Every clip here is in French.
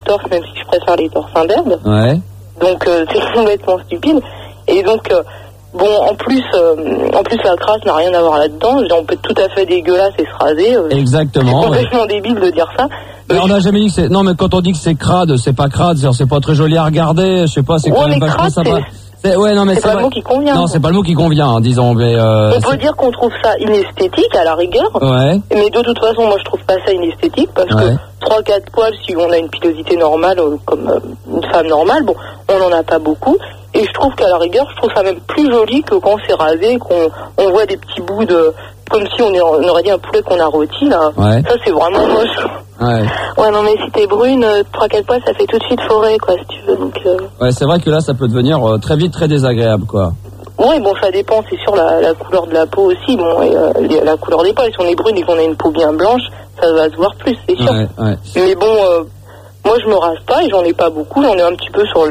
torse, même si je préfère les torses imberbes. Ouais. Donc c'est complètement stupide. Et donc bon, en plus la crasse n'a rien à voir là-dedans. On peut être tout à fait dégueulasse et se raser. Exactement. C'est complètement débile de dire ça. Mais on n'a jamais dit que c'est. Non, mais quand on dit que c'est crade, c'est pas crade, c'est pas très joli à regarder. Je sais pas, c'est quand même vachement sympa. Ouais, non, mais c'est pas le mot qui convient. Non, c'est pas le mot qui convient, hein, disons. Mais on peut dire qu'on trouve ça inesthétique à la rigueur. Ouais. Mais de toute façon, moi, je trouve pas ça inesthétique parce que 3-4 poils, si on a une pilosité normale comme une femme normale, bon, on n'en a pas beaucoup. Et je trouve qu'à la rigueur, je trouve ça même plus joli que quand c'est rasé, qu'on voit des petits bouts de, comme si on aurait dit un poulet qu'on a rôti là. Ouais. Ça, c'est vraiment moche. Ouais, non, mais si t'es brune, 3-4 poils, ça fait tout de suite forêt, quoi, si tu veux. Donc, ouais, c'est vrai que là, ça peut devenir très vite très désagréable, quoi. Oui, bon, ça dépend, c'est sûr, la couleur de la peau aussi, bon, et la couleur des poils. Si on est brune et qu'on a une peau bien blanche, ça va se voir plus, c'est sûr. Ouais. Mais bon, moi, je me rase pas et j'en ai pas beaucoup. J'en ai un petit peu sur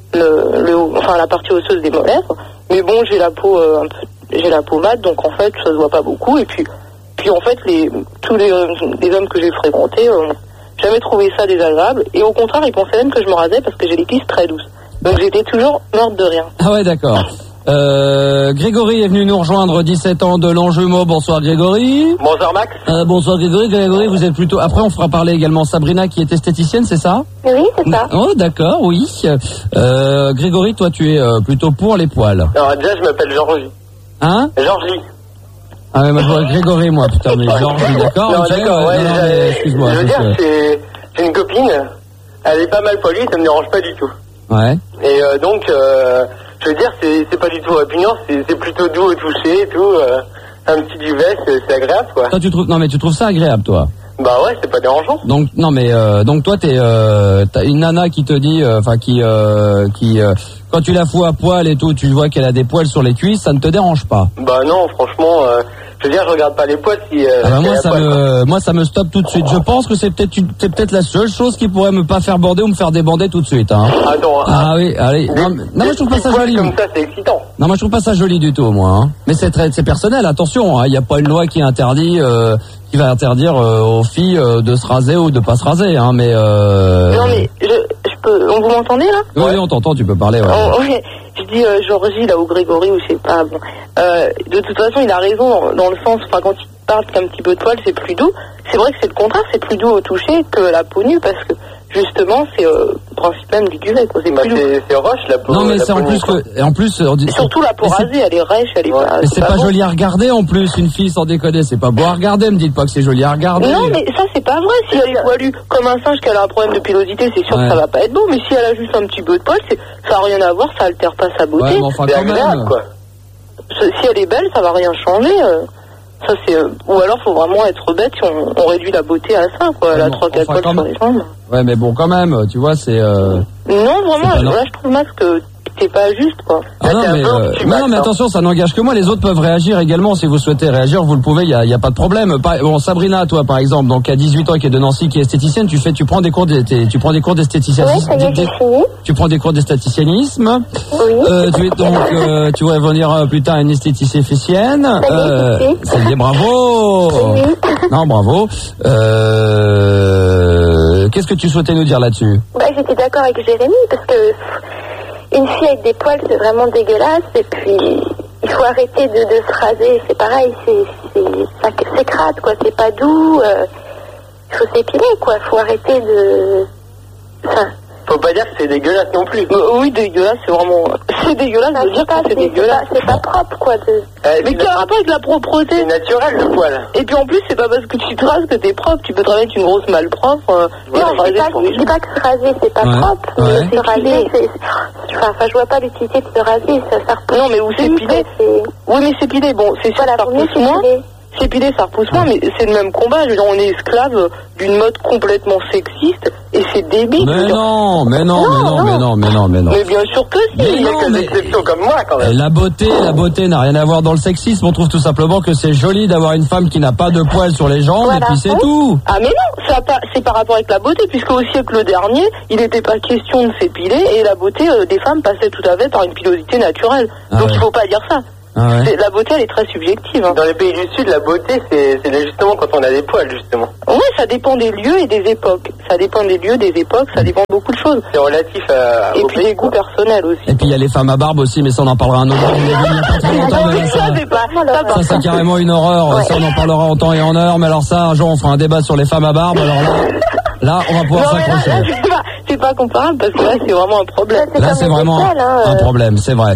la partie osseuse des molaires. Mais bon, j'ai la peau j'ai la peau mate, donc en fait, ça se voit pas beaucoup. Et puis en fait, tous les hommes que j'ai fréquentés, jamais trouvé ça désagréable. Et au contraire, ils pensaient même que je me rasais parce que j'ai les cuisses très douces. Donc j'étais toujours morte de rien. Ah ouais, d'accord. Grégory est venu nous rejoindre, 17 ans de Longjumeau. Bonsoir Grégory. Bonsoir Max. Bonsoir Grégory. Grégory, vous êtes plutôt... Après, on fera parler également Sabrina qui est esthéticienne, c'est ça? Oui, c'est ça. Oh, d'accord, oui. Grégory, toi, tu es plutôt pour les poils. Alors déjà, je m'appelle Georgie. Hein? Georgie. Ah ouais, moi je vois Grégory, moi, putain, mais Georgie, d'accord? Non, d'accord, ouais, excuse-moi. Je veux dire, j'ai une copine, elle est pas mal poilue, ça me dérange pas du tout. Ouais. Et donc, je veux dire, c'est pas du tout répugnant, c'est plutôt doux au toucher et tout. Un petit duvet, c'est agréable, quoi. Toi, tu trouves ça agréable, toi? Bah ouais, c'est pas dérangeant. Donc non, mais donc toi, t'as une nana qui te dit, quand tu la fous à poil et tout, tu vois qu'elle a des poils sur les cuisses, ça ne te dérange pas? Bah non, franchement, je veux dire, je regarde pas les poils si. Moi, ça me stoppe tout de suite. Je pense que c'est peut-être la seule chose qui pourrait me pas faire bander ou me faire débander tout de suite. Hein. Attends. Ah oui, allez. Non, moi je trouve pas ça joli. Comme ça, c'est excitant. Non, moi je trouve pas ça joli du tout, moi. Hein. Mais c'est personnel. Attention, il y a pas une loi qui interdit. Qui va interdire aux filles de se raser ou de pas se raser, hein, mais Non, mais je peux... Vous m'entendez, là? Oui, on t'entend, tu peux parler, ouais. Ouais. Je dis Georgie, là, ou Grégory, ou je sais pas, bon. De toute façon, il a raison dans le sens, enfin, quand il parle qu'un petit peu de poil, c'est plus doux. C'est vrai que c'est le contraire, c'est plus doux au toucher que la peau nue, parce que, justement, c'est le principe même du duvet, quoi. C'est roche, la peau. Non, mais c'est en plus, on dit... Surtout la peau rasée, elle est rêche, elle est pas... Mais c'est pas joli à regarder, en plus, une fille, sans déconner, c'est pas beau à regarder, me dites pas que c'est joli à regarder. Non, mais ça, c'est pas vrai. Si elle est poilue comme un singe, qu'elle a un problème de pilosité, c'est sûr que ça va pas être beau, mais si elle a juste un petit peu de poil, ça a rien à voir, ça altère pas sa beauté. Ouais, mais enfin, quand même. Quoi. Si elle est belle, ça va rien changer. Ça, c'est... Ou alors, faut vraiment être bête si on réduit la beauté à ça, quoi. Elle a 3-4 poils sur les jambes. Ouais, mais bon, quand même, tu vois, c'est... Non, vraiment, là, je trouve, Max, que c'est pas juste, quoi. Ah non, mais attention, ça n'engage que moi. Les autres peuvent réagir également. Si vous souhaitez réagir, vous le pouvez, il y a pas de problème. Bon, Sabrina, toi, par exemple, donc à 18 ans, qui est de Nancy, qui est esthéticienne, tu prends des cours d'esthéticianisme. Oui, ça y est, j'ai fini. Tu prends des cours d'esthéticianisme. Oui. Tu vas venir plus tard une esthéticienne. Ça y est, bravo. Oui. Non, bravo. Qu'est-ce que tu souhaitais nous dire là-dessus? J'étais d'accord avec Jérémy, parce que une fille avec des poils, c'est vraiment dégueulasse, et puis il faut arrêter de se raser, c'est pareil, c'est crade, quoi, c'est pas doux, il faut s'épiler, quoi, il faut arrêter de... Enfin... Faut pas dire que c'est dégueulasse non plus. Oui, dégueulasse, c'est vraiment... C'est dégueulasse de dire que c'est dégueulasse. C'est pas propre, quoi. Mais quel rapport avec la propreté? C'est naturel, le poil. Et puis en plus, c'est pas parce que tu te rases que t'es propre. Tu peux te mettre une grosse malpropre. Non, je dis pas que se raser, c'est pas propre. Mais se raser, Enfin, je vois pas l'utilité de se raser. Ça repousse. Non, mais où s'épiler? Oui, mais s'épiler, bon, c'est sûr que ça repousse moins. S'épiler, ça repousse moins, mais c'est le même combat. Je veux dire, on est esclave d'une mode complètement sexiste et c'est débile. Mais non. Mais bien sûr que si. Il y a que des exceptions comme moi, quand même. La beauté n'a rien à voir dans le sexisme. On trouve tout simplement que c'est joli d'avoir une femme qui n'a pas de poils sur les jambes, et puis c'est tout. Ah, mais non, c'est par rapport avec la beauté, puisque au siècle dernier, il n'était pas question de s'épiler et la beauté des femmes passait tout à fait par une pilosité naturelle. Donc il faut pas dire ça. Ah ouais. La beauté, elle est très subjective. Hein. Dans les pays du Sud, la beauté, c'est justement quand on a des poils, justement. Oui, ça dépend des lieux et des époques. Ça dépend des lieux, des époques, ça dépend de beaucoup de choses. C'est relatif et puis des goûts personnels aussi. Et puis il y a les femmes à barbe aussi, mais ça on en parlera un autre jour. Ça c'est carrément une horreur. Ouais. Ça on en parlera en temps et en heure. Mais alors ça, un jour on fera un débat sur les femmes à barbe. Alors là on va pouvoir s'accrocher. C'est pas comparable parce que là c'est vraiment un problème. Là c'est vraiment un problème, c'est vrai.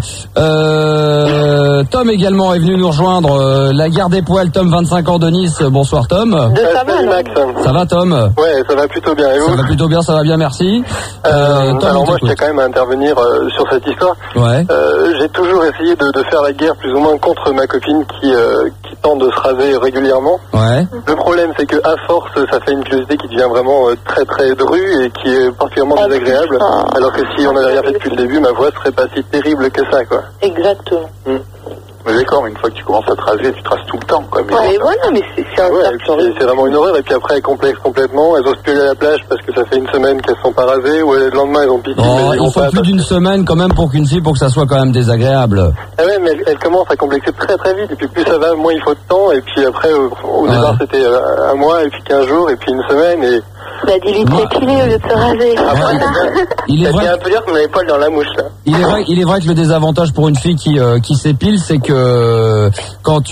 Tom également est venu nous rejoindre. La guerre des poils, Tom, 25 ans de Nice. Bonsoir Tom. Salut Max. Ça va Tom? Ouais, ça va plutôt bien. Et vous? Ça va plutôt bien, ça va bien, merci. Tom, alors moi je tiens quand même à intervenir sur cette histoire. Ouais. J'ai toujours essayé de faire la guerre plus ou moins contre ma copine qui tente de se raser régulièrement. Ouais. Le problème c'est que à force ça fait une pilosité qui devient vraiment très très drue et qui est particulièrement désagréable. Alors que si on avait rien fait depuis le début, ma voix serait pas si terrible que ça, quoi. Exactement. Mais d'accord, une fois que tu commences à te raser, tu te rases tout le temps, quoi. Mais voilà, mais c'est un c'est vraiment une horreur. Et puis après, elles complexent complètement. Elles osent plus aller à la plage parce que ça fait une semaine qu'elles sont pas rasées. Ou le lendemain, elles ont pissé. Oh, il faut plus d'une semaine quand même pour qu'une fille, pour que ça soit quand même désagréable. Ah ouais, mais elles commencent à complexer très très vite. Et puis plus ça va, moins il faut de temps. Et puis après, au départ, c'était un mois, et puis 15 jours, et puis une semaine. Et bah dis-lui de s'épiler au lieu de se raser. Il est vrai. Un peu dire qu'on a les poils dans la mouche là. Il est vrai que le désavantage pour une fille qui s'épile, c'est que quand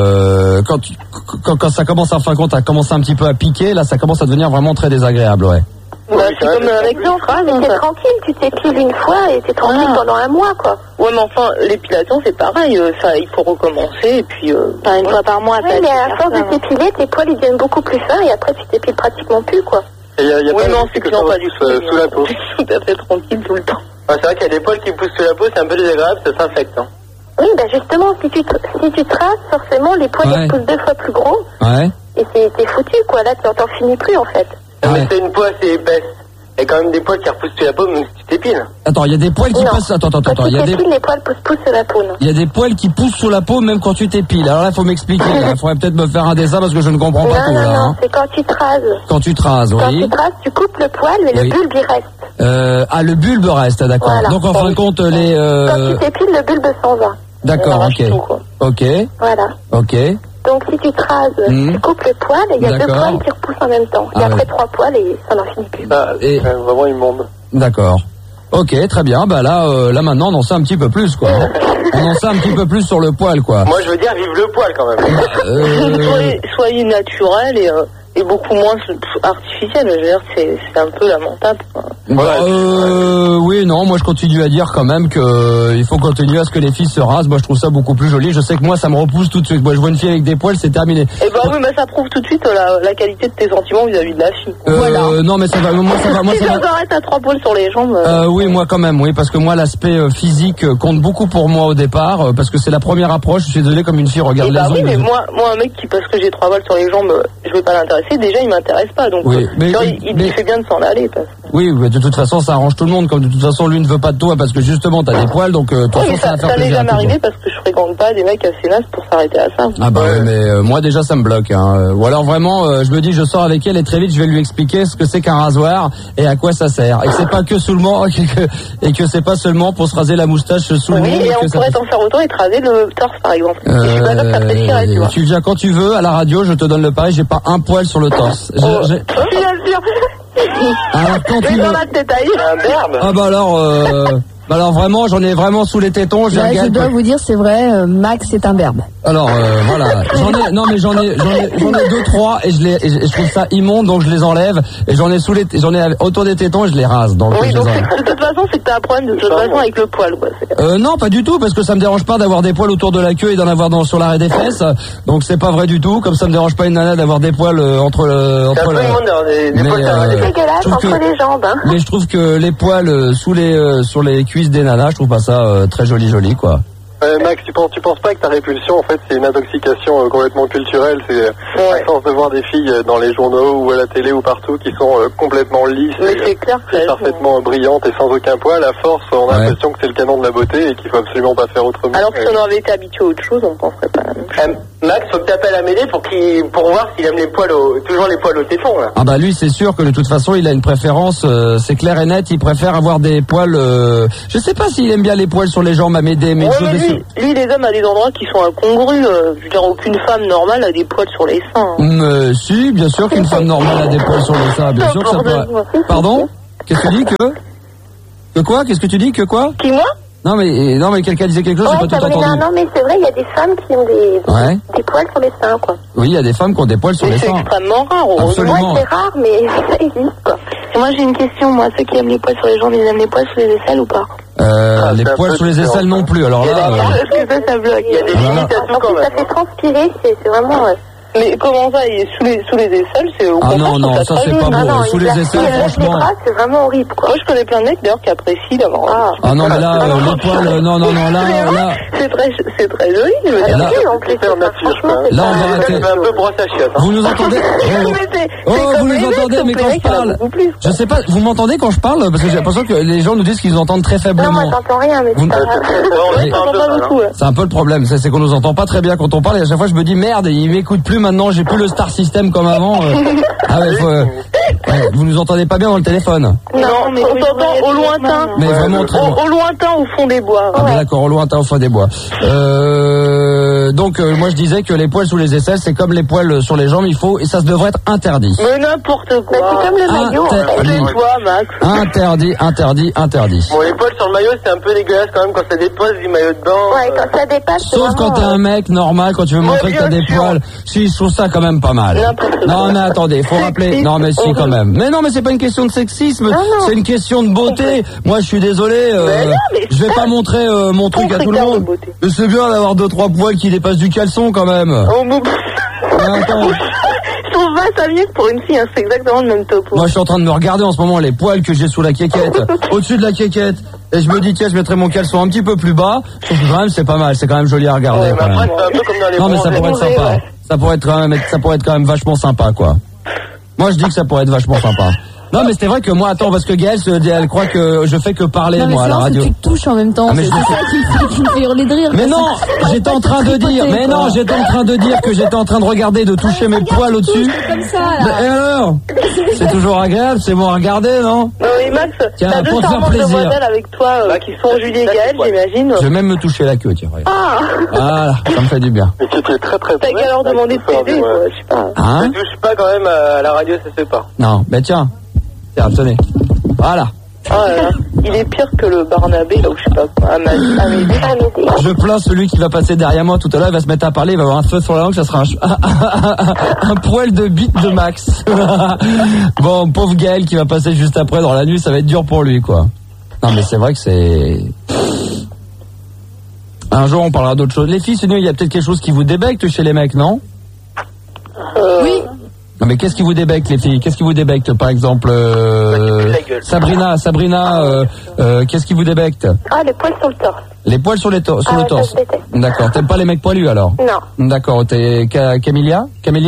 ça commence à fin compte à commencer un petit peu à piquer, là ça commence à devenir vraiment très désagréable, ouais. Bah, c'est comme avec l'extra, mais t'es tranquille, tu t'épiles une fois et t'es tranquille pendant un mois, quoi. Ouais, mais enfin, l'épilation, c'est pareil, ça, il faut recommencer, et puis, une fois par mois, oui, mais à force de t'épiler, tes poils, ils deviennent beaucoup plus fins, et après, tu t'épiles pratiquement plus, quoi. Et y a oui, non, c'est que pas du tout, sous la peau. Tout à fait tranquille tout le temps. Ouais, c'est vrai qu'il y a des poils qui poussent sous la peau, c'est un peu désagréable, ça s'infecte, hein. Oui, bah, justement, si tu te rases, forcément, les poils, ils poussent 2 fois plus gros. Ouais. Et t'es foutu, quoi. Là, t'en finis plus, en fait. Mais c'est une peau assez épaisse. Il y a quand même des poils qui repoussent sous la peau, même si tu t'épiles. Attends, il y a des poils qui passent. Attends. Il y a les poils poussent sous la peau, non. Il y a des poils qui poussent sous la peau même quand tu t'épiles. Alors là, il faut m'expliquer. Il faudrait peut-être me faire un dessin parce que je ne comprends pas tout là. Non, c'est quand tu te rases. Quand tu te rases, oui. Quand tu te rases, tu coupes le poil, mais le bulbe il reste. Le bulbe reste, d'accord. Voilà. Donc en fin de compte, les. Quand tu t'épiles, le bulbe s'en va. D'accord, ok. Voilà. Ok. Donc si tu te rases, tu coupes le poil et il y a 2 poils qui repoussent en même temps. Et après 3 poils et ça n'en finit plus. C'est vraiment immonde. D'accord. Ok, très bien. Bah là maintenant on en sait un petit peu plus, quoi. On en sait un petit peu plus sur le poil, quoi. Moi je veux dire, vive le poil quand même. Soyez naturel et beaucoup moins artificiel. Je veux dire, c'est un peu lamentable, quoi. Oui, non, moi je continue à dire quand même que il faut continuer à ce que les filles se rasent. Moi je trouve ça beaucoup plus joli. Je sais que moi ça me repousse tout de suite. Moi je vois une fille avec des poils, c'est terminé. Eh ben oui, mais ça prouve tout de suite la qualité de tes sentiments vis-à-vis de la fille. Voilà. Non, mais ça va. Moi ça va. Si ça s'arrête à 3 poils sur les jambes. Oui, moi quand même, oui, parce que moi l'aspect physique compte beaucoup pour moi au départ, parce que c'est la première approche. Je suis désolé, comme une fille regarde les ongles. Oui, mais moi un mec qui, parce que j'ai 3 poils sur les jambes, je vais pas l'intéresser. Déjà il m'intéresse pas, donc il fait bien de s'en aller. Oui, mais de toute façon ça arrange tout le monde. Comme de toute façon lui ne veut pas de toi parce que justement t'as des poils, donc de toute façon ça va faire plaisir. Ça m'est jamais arrivé parce que je fréquente pas des mecs assez nazes pour s'arrêter à ça. Ah bah ouais, mais moi déjà ça me bloque, hein. Ou alors vraiment je me dis je sors avec elle et très vite je vais lui expliquer ce que c'est qu'un rasoir et à quoi ça sert, et que c'est pas que sous le menton et que c'est pas seulement pour se raser la moustache sous le nez. Oui, et on pourrait t'en faire autant et te raser le torse par exemple. Je suis pas sûre que ça t'apprécierait, tu vois. Tu viens quand tu veux à la radio, je te donne le pareil, j'ai pas un poil sur le torse. Bien sûr. Alors quand tu veux. Dans la tête un berbe. Ah bah alors vraiment, j'en ai vraiment sous les tétons. Je dois vous dire, c'est vrai, Max est un berbe. Alors voilà, j'en ai 2-3 et je trouve ça immonde, donc je les enlève, et j'en ai autour des tétons et je les rase. Donc oui, donc de toute façon c'est que t'as un problème de toute façon avec le poil, quoi. Non, pas du tout, parce que ça me dérange pas d'avoir des poils autour de la queue et d'en avoir sur l'arrêt des fesses. Donc c'est pas vrai du tout, comme ça me dérange pas une nana d'avoir des poils entre c'est dégueulasse entre les jambes, hein. Mais je trouve que les poils sur les cuisses des nanas, je trouve pas ça très joli quoi. Max, tu penses pas que ta répulsion, en fait, c'est une intoxication complètement culturelle? C'est à force de voir des filles dans les journaux ou à la télé ou partout qui sont complètement lisses, c'est clair que parfaitement brillantes et sans aucun poil. À force, on a l'impression que c'est le canon de la beauté et qu'il faut absolument pas faire autrement. Alors que si on avait été habitué à autre chose, on penserait pas la même chose. Max, faut que t'appelles Amélie pour voir s'il aime toujours les poils au téton, là. Ah bah lui, c'est sûr que de toute façon, il a une préférence, c'est clair et net, il préfère avoir des poils, je sais pas s'il aime bien les poils sur les jambes à m'aider, mais lui, les hommes à des endroits qui sont incongrus. Je veux dire, aucune femme normale a des poils sur les seins. Si, bien sûr qu'une femme normale a des poils sur les seins. Bien sûr que ça peut... Pardon? Qu'est-ce que tu dis que quoi? Qu'est-ce que tu dis que quoi? Qui, moi? Non mais quelqu'un disait quelque chose, j'ai pas tout entendu. Non mais c'est vrai, il y a des femmes qui ont des poils sur les seins, quoi. Oui, il y a des femmes qui ont des poils sur les seins. C'est extrêmement rare. Absolument. Ouais, c'est rare, mais ça existe, quoi. Et moi j'ai une question, ceux qui aiment les poils sur les jambes, ils aiment les poils sur les aisselles ou pas? Les poils sur les aisselles non plus, alors là... Est-ce que ça bloque? Il y a des limitations quand même. Ça fait transpirer, c'est vraiment... Mais comment ça, il est sous les aisselles, c'est au contraire, non, ça c'est pas beau. Sous les aisselles, franchement. Les bras, c'est vraiment horrible, quoi. Moi, je connais plein de mecs d'ailleurs qui apprécient d'avoir. Ah non, mais là, les poils, non, là. C'est très joli, je veux dire. Là, on va arrêter. Un peu brosse à chiasse. Vous nous entendez? Vous nous entendez, mais quand je parle, je sais pas, vous m'entendez quand je parle? Parce que j'ai l'impression que les gens nous disent qu'ils nous entendent très faiblement. Non, moi j'entends rien, mais c'est pas grave. C'est un peu le problème, c'est qu'on nous entend pas très bien quand on parle et à chaque fois je me dis merde, il m'écoute plus maintenant, j'ai plus le star system comme avant. Ah ouais, vous nous entendez pas bien dans le téléphone? Non, mais on s'entend au lointain. Mais vraiment très loin. Au lointain, au fond des bois. Ah, d'accord, au lointain, au fond des bois. Donc moi je disais que les poils sous les aisselles, c'est comme les poils sur les jambes, et ça devrait être interdit. Mais n'importe quoi. C'est comme le maillot. Toi, Max. Interdit. Bon, les poils sur le maillot, c'est un peu dégueulasse quand même quand ça dépasse du maillot de bain. Ouais, quand ça dépasse. Sauf quand t'es un mec normal, quand tu veux montrer que t'as des poils. Si, je trouve ça quand même pas mal. Non, mais attendez, faut rappeler. Non, mais si, quand même. Mais non, mais c'est pas une question de sexisme. C'est une question de beauté. Moi, je suis désolé. Je vais pas montrer mon truc à tout le monde. Mais c'est bien d'avoir 2-3 poils qui dépassent du caleçon quand même. Attends. Je trouve pas ça mieux que pour une fille, c'est exactement le même topo. Moi, je suis en train de me regarder en ce moment les poils que j'ai sous la quéquette, au-dessus de la quéquette. Et je me dis, tiens, je mettrai mon caleçon un petit peu plus bas. Je trouve que quand même, c'est pas mal. C'est quand même joli à regarder. Après, c'est un peu comme dans les non, mais ça pourrait être sympa. Ça pourrait être quand même vachement sympa, quoi. Moi, je dis que ça pourrait être vachement sympa. Non, mais c'était vrai que moi, attends, parce que Gaëlle, elle croit que je fais que parler, non, moi, à la radio. Tu te touches en même temps. C'est ça qui me fait hurler de rire. Mais non, j'étais en train de dire, que j'étais en train de regarder, de toucher mes poils au-dessus. Comme ça, là. Et alors? C'est toujours agréable, c'est bon à regarder, non? Non, mais Max, t'as deux pour te faire charmantes plaisir. demoiselles avec toi qui sont Julie et Gaëlle, j'imagine. Je vais même me toucher la queue, tiens, regarde. Ah! Voilà, ça me fait du bien. Mais c'était très très T'as qu'à leur demander de t'aider, je sais pas. Hein? Ne touche pas quand même à la radio, ça se fait pas. Non, mais tiens, tenez. Voilà. Ah là là, il est pire que le Barnabé, là où je sais pas quoi, Je plains celui qui va passer derrière moi tout à l'heure, il va se mettre à parler, il va avoir un feu sur la langue, ça sera un poil de bite de Max. Bon, pauvre Gaël qui va passer juste après dans la nuit, ça va être dur pour lui, quoi. Non, mais c'est vrai que c'est... Un jour, on parlera d'autre chose. Les filles, sinon, il y a peut-être quelque chose qui vous débecte chez les mecs, non? Oui. Non, mais qu'est-ce qui vous débecte, les filles? Qu'est-ce qui vous débecte, par exemple Sabrina, qu'est-ce qui vous débecte? Ah, les poils sur le torse. Les poils sur le torse. D'accord. T'aimes pas les mecs poilus, alors? Non. D'accord. T'es Camélia?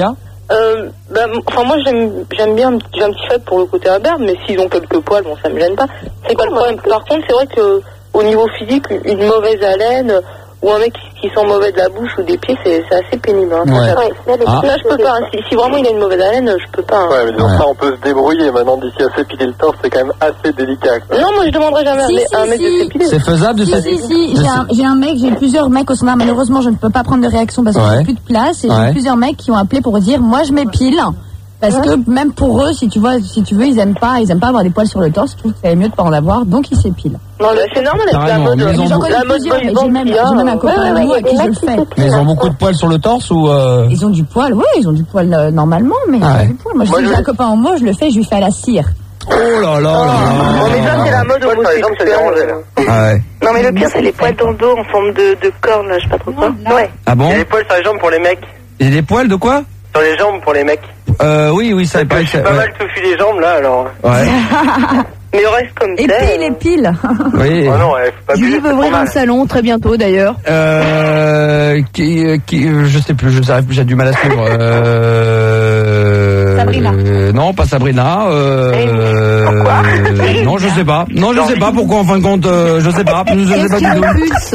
Moi j'aime bien, j'ai un petit faible pour le côté imberbe, mais s'ils ont quelques poils, bon, ça me gêne pas. C'est pas le problème. Par contre, c'est vrai que au niveau physique, une mauvaise haleine ou un mec qui sent mauvais de la bouche ou des pieds, c'est assez pénible. Hein. Ouais. Là, je peux pas. Si vraiment il a une mauvaise haleine, je peux pas. Hein. Ouais, mais donc ça, on peut se débrouiller. Maintenant, d'ici à s'épiler le torse, c'est quand même assez délicat. Quoi. Non, moi, je demanderais jamais à un mec de s'épiler. C'est faisable de s'épiler? Si. J'ai plusieurs mecs au standard. Malheureusement, je ne peux pas prendre de réaction parce que j'ai plus de place. Et j'ai plusieurs mecs qui ont appelé pour dire, moi, je m'épile. Parce que même pour eux, si tu veux, ils aiment pas avoir des poils sur le torse. Je trouve que c'est mieux de pas en avoir, donc ils s'épilent. Non, c'est normal avec la mode. J'ai même un copain à qui je le fais. Mais ils ont beaucoup de poils sur le torse ou Ils ont du poil, ils ont du poil normalement, mais ils ont du poil. Moi, j'ai un copain en moi, je le fais, je lui fais à la cire. Oh là là. Mais ça, c'est la mode homosexuelle. Ouais. Non, mais le pire, c'est les poils dans le dos en forme de corne, là, je sais pas trop quoi. Ouais. Ah bon? Il y a des poils sur les jambes pour les mecs. Il y a des poils de quoi? Sur les jambes pour les mecs. Oui, ça paraît. Je suis pas mal touffu les jambes là, alors. Ouais. Mais on reste comme ça. Et pile. Oui. Oh non, faut pas Julie veut ouvrir un salon très bientôt d'ailleurs. Je sais plus, j'ai du mal à suivre. Non, pas Sabrina. Pourquoi Non, je sais pas. Non, je sais pas pourquoi, en fin de compte, je sais pas. Je sais pas du tout. Pardon ?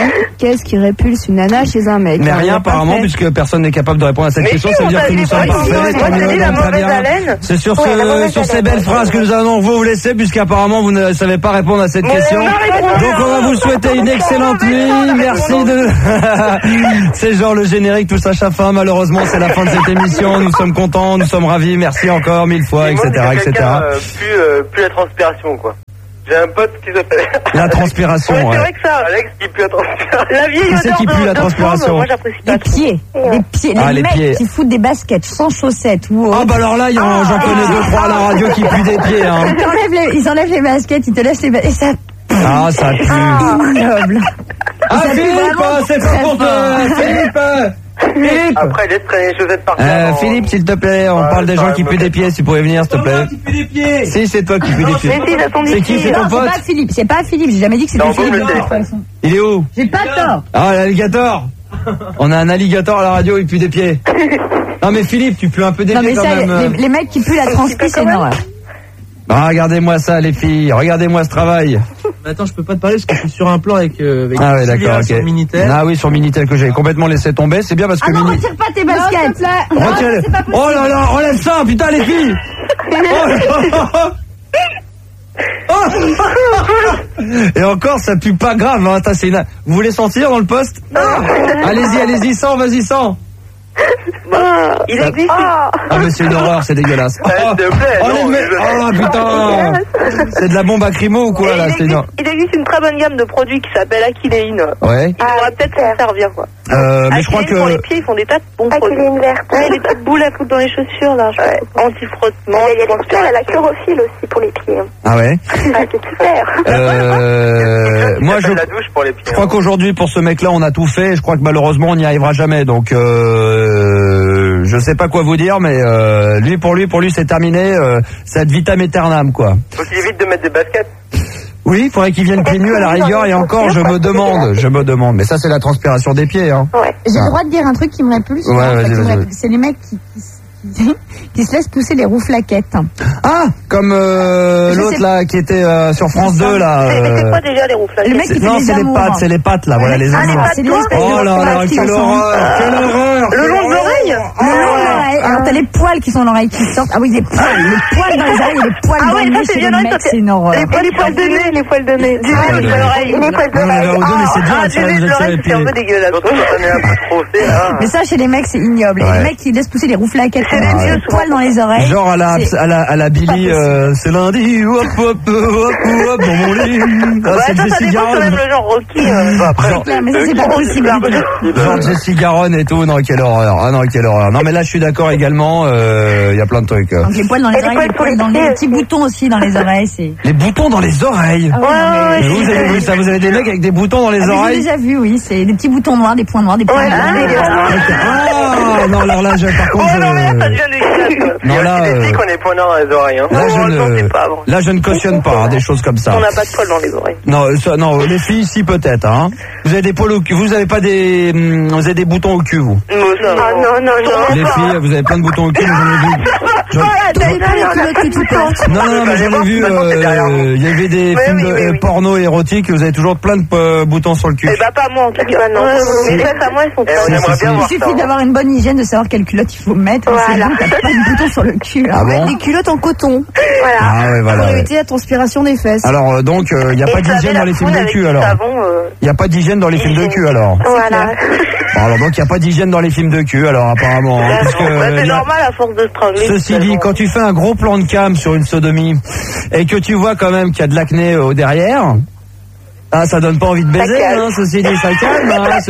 Qu'est-ce qui répulse une nana chez un mec ? Mais rien, apparemment, puisque personne n'est capable de répondre à cette question. Ça veut dire que nous sommes parfaits. C'est sur ces belles phrases que nous allons vous laisser, puisqu'apparemment vous ne savez pas répondre à cette question. Donc on va vous souhaiter une excellente nuit. Merci de... C'est genre le générique touche à sa fin. Malheureusement, c'est la fin de cette émission. Nous sommes contents, nous sommes ravis. Merci encore 1000 fois, etc., etc. Plus la transpiration, quoi. J'ai un pote qui s'appelle... La transpiration, ouais. C'est vrai que ça... Alex qui pue la transpiration. La vieille Qui c'est qui pue la transpiration ? Moi, j'apprécie pas. Les pieds. Les mecs qui foutent des baskets sans chaussettes. Ah bah alors là, j'en connais 2-3 à la radio qui puent des pieds. Hein. Ils enlèvent les baskets, ils te laissent les baskets. Et ça... Ah, ça pue. Ignoble. Ah, Philippe, c'est pas pour toi. Philippe. Après, laisse traîner les chaussettes par terre. Philippe, s'il te plaît, on parle des gens qui puent des pieds, si tu pouvais venir, s'il te plaît. Qui pue des pieds. Si, c'est toi qui pue des pieds. C'est qui, c'est ton pote ? C'est pas Philippe, j'ai jamais dit que c'était Philippe. Il est où ? J'ai pas tort. Ah, l'alligator. On a un alligator à la radio, il pue des pieds. Non mais Philippe, tu pues un peu des pieds quand même. Les mecs qui puent la transpi, c'est une horreur. Ah, regardez-moi ça, les filles. Regardez-moi ce travail. Mais attends, je peux pas te parler parce que je suis sur un plan avec ah ouais, d'accord, ok. sur Minitel. Ah oui, sur Minitel que j'ai complètement laissé tomber. C'est bien parce que non, retire pas tes baskets. Oh là là, enlève ça, putain, les filles. Et encore, ça pue pas grave. Hein. Vous voulez sentir dans le poste ? Allez-y, sens, vas-y, sens. Il existe. Ah mais c'est une horreur, c'est dégueulasse. Putain, c'est de la bombe à crimo ou quoi là ? Il existe une très bonne gamme de produits qui s'appelle Aquiléine. Ouais. Il pourrait peut-être s'en servir quoi. Mais je crois que pour les pieds, ils font des tas de bons produits. Aquiléine verte. Ouais, des petites boules à foutre dans les chaussures là. Anti-frottement. Il y a la chlorophylle aussi pour les pieds. Ah ouais. C'est super. Moi je crois qu'aujourd'hui pour ce mec là on a tout fait. Je crois que malheureusement on n'y arrivera jamais. Donc je sais pas quoi vous dire, mais pour lui c'est terminé. C'est ad vitam aeternam quoi. Faut qu'il évite de mettre des baskets. Oui, il faudrait qu'il vienne pieds nus à la rigueur et encore je me demande. Mais ça c'est la transpiration des pieds. Hein. Ouais. J'ai le droit de dire un truc qui me répulse. Ouais, c'est les mecs qui se laissent pousser les rouflaquettes. Ah, comme l'autre là qui était sur France 2 là. C'est quoi déjà les rouflaquettes ? Le mec qui fait non, les amours. c'est les pattes là, voilà les amours. Oh là là, quelle horreur. Le long de l'oreille. Alors t'as les poils qui sont dans l'oreille qui sortent. Ah oui, les poils dans les oreilles, les poils dans le nez chez les mecs, c'est une horreur. Les poils de nez. Les poils de nez. Les poils d'oreille. Les poils d'oreille. Mais c'est bien, du nez de l'oreille, c'est un peu dégueulasse. Mais ça, chez les mecs, c'est ignoble. Les mecs qui laissent pousser les rouflaquettes, les poils dans les oreilles. Genre à la Billy, c'est lundi, hop, dans mon lit. C'est Jessie Garonne. Même le genre Rocky. Mais ça, c'est pas possible. Genre Jessie Garonne et tout, non, quelle horreur. Ah non, quelle horreur. Non, mais là, je suis d'accord également, y a plein de trucs. Donc les poils dans les oreilles, les poils dans les petits boutons aussi dans les oreilles, c'est... Les boutons dans les oreilles. Vous avez vu ça, vous avez des mecs avec des boutons dans les oreilles. J'ai déjà vu, oui, c'est des petits boutons noirs, des points noirs, des points blancs. Ah non, alors là, par contre, ça devient dégueulasse. non là, qu'on est points noirs dans les oreilles. Hein. Là, je ne cautionne pas des choses comme ça. On n'a pas de poils dans les oreilles. Non, les filles, si peut-être. Hein. Vous avez des poils au cul. Vous avez pas des, vous avez des boutons au cul, vous. Non. Les filles, vous avez plein de boutons au cul. J'en ai vu. Non, mais j'en ai vu. Il y avait des films porno érotiques. Vous avez toujours plein de boutons sur le cul. Eh bah pas moi en tout cas. Non. Mais ça, moi, ils sont pas. Il suffit d'avoir une bonne hygiène, de savoir quelle culotte il faut mettre. Voilà. T'as pas de boutons sur le cul. Ah bon ? Des culottes en coton. Voilà. Ah ouais, voilà. Pour éviter la transpiration des fesses. Alors donc, il n'y a pas d'hygiène dans les films de cul alors. Il n'y a pas d'hygiène dans les films de cul alors. Voilà. Alors donc il n'y a pas d'hygiène dans les films de cul alors apparemment. Hein, parce que, c'est normal à force de se strangler. Ceci dit, quand tu fais un gros plan de cam sur une sodomie et que tu vois quand même qu'il y a de l'acné au derrière. Ah, ça donne pas envie de baiser, hein, ceci dit, ça calme, hein,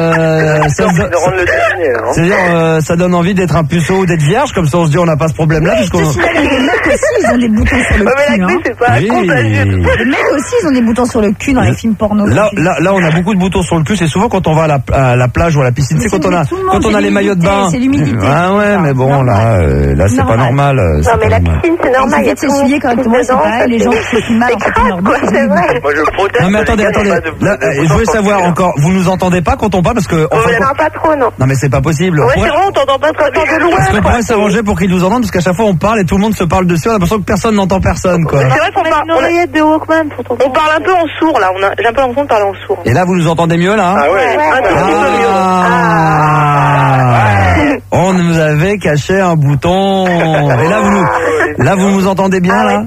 c'est-à-dire, ça donne envie d'être un puceau ou d'être vierge, comme ça on se dit on n'a pas ce problème-là, puisqu'on... Les mecs aussi, ils ont des boutons sur le cul, mais l'acné, c'est pas contagieux. Les mecs aussi, ils ont des boutons sur le cul dans les films porno. Là, on a beaucoup de boutons sur le cul, c'est souvent quand on va à la plage ou à la piscine, c'est quand on a les maillots de bain. C'est l'humidité. Ah ouais, mais bon, là, c'est pas normal. Non, mais la piscine, c'est normal. Il faut s'essuyer correctement, c'est pareil, les gens qui font mal en fait leur c'est vrai. Moi, je proteste. Non, mais attendez. Là, je voulais savoir encore, vous nous entendez pas quand on parle parce que... Non, pas trop, non. Non mais c'est pas possible. Ouais, c'est vrai, on t'entend pas trop de loin. Parce qu'on pourrait s'arranger pour qu'ils nous entendent parce qu'à chaque fois on parle et tout le monde se parle dessus, on a l'impression que personne n'entend personne, quoi. C'est vrai qu'on parle, on parle un peu en sourd, là. J'ai un peu l'impression de parler en sourd. Et là vous nous entendez mieux, là? Ah ouais. On nous avait caché un bouton. Et là vous nous entendez bien, là?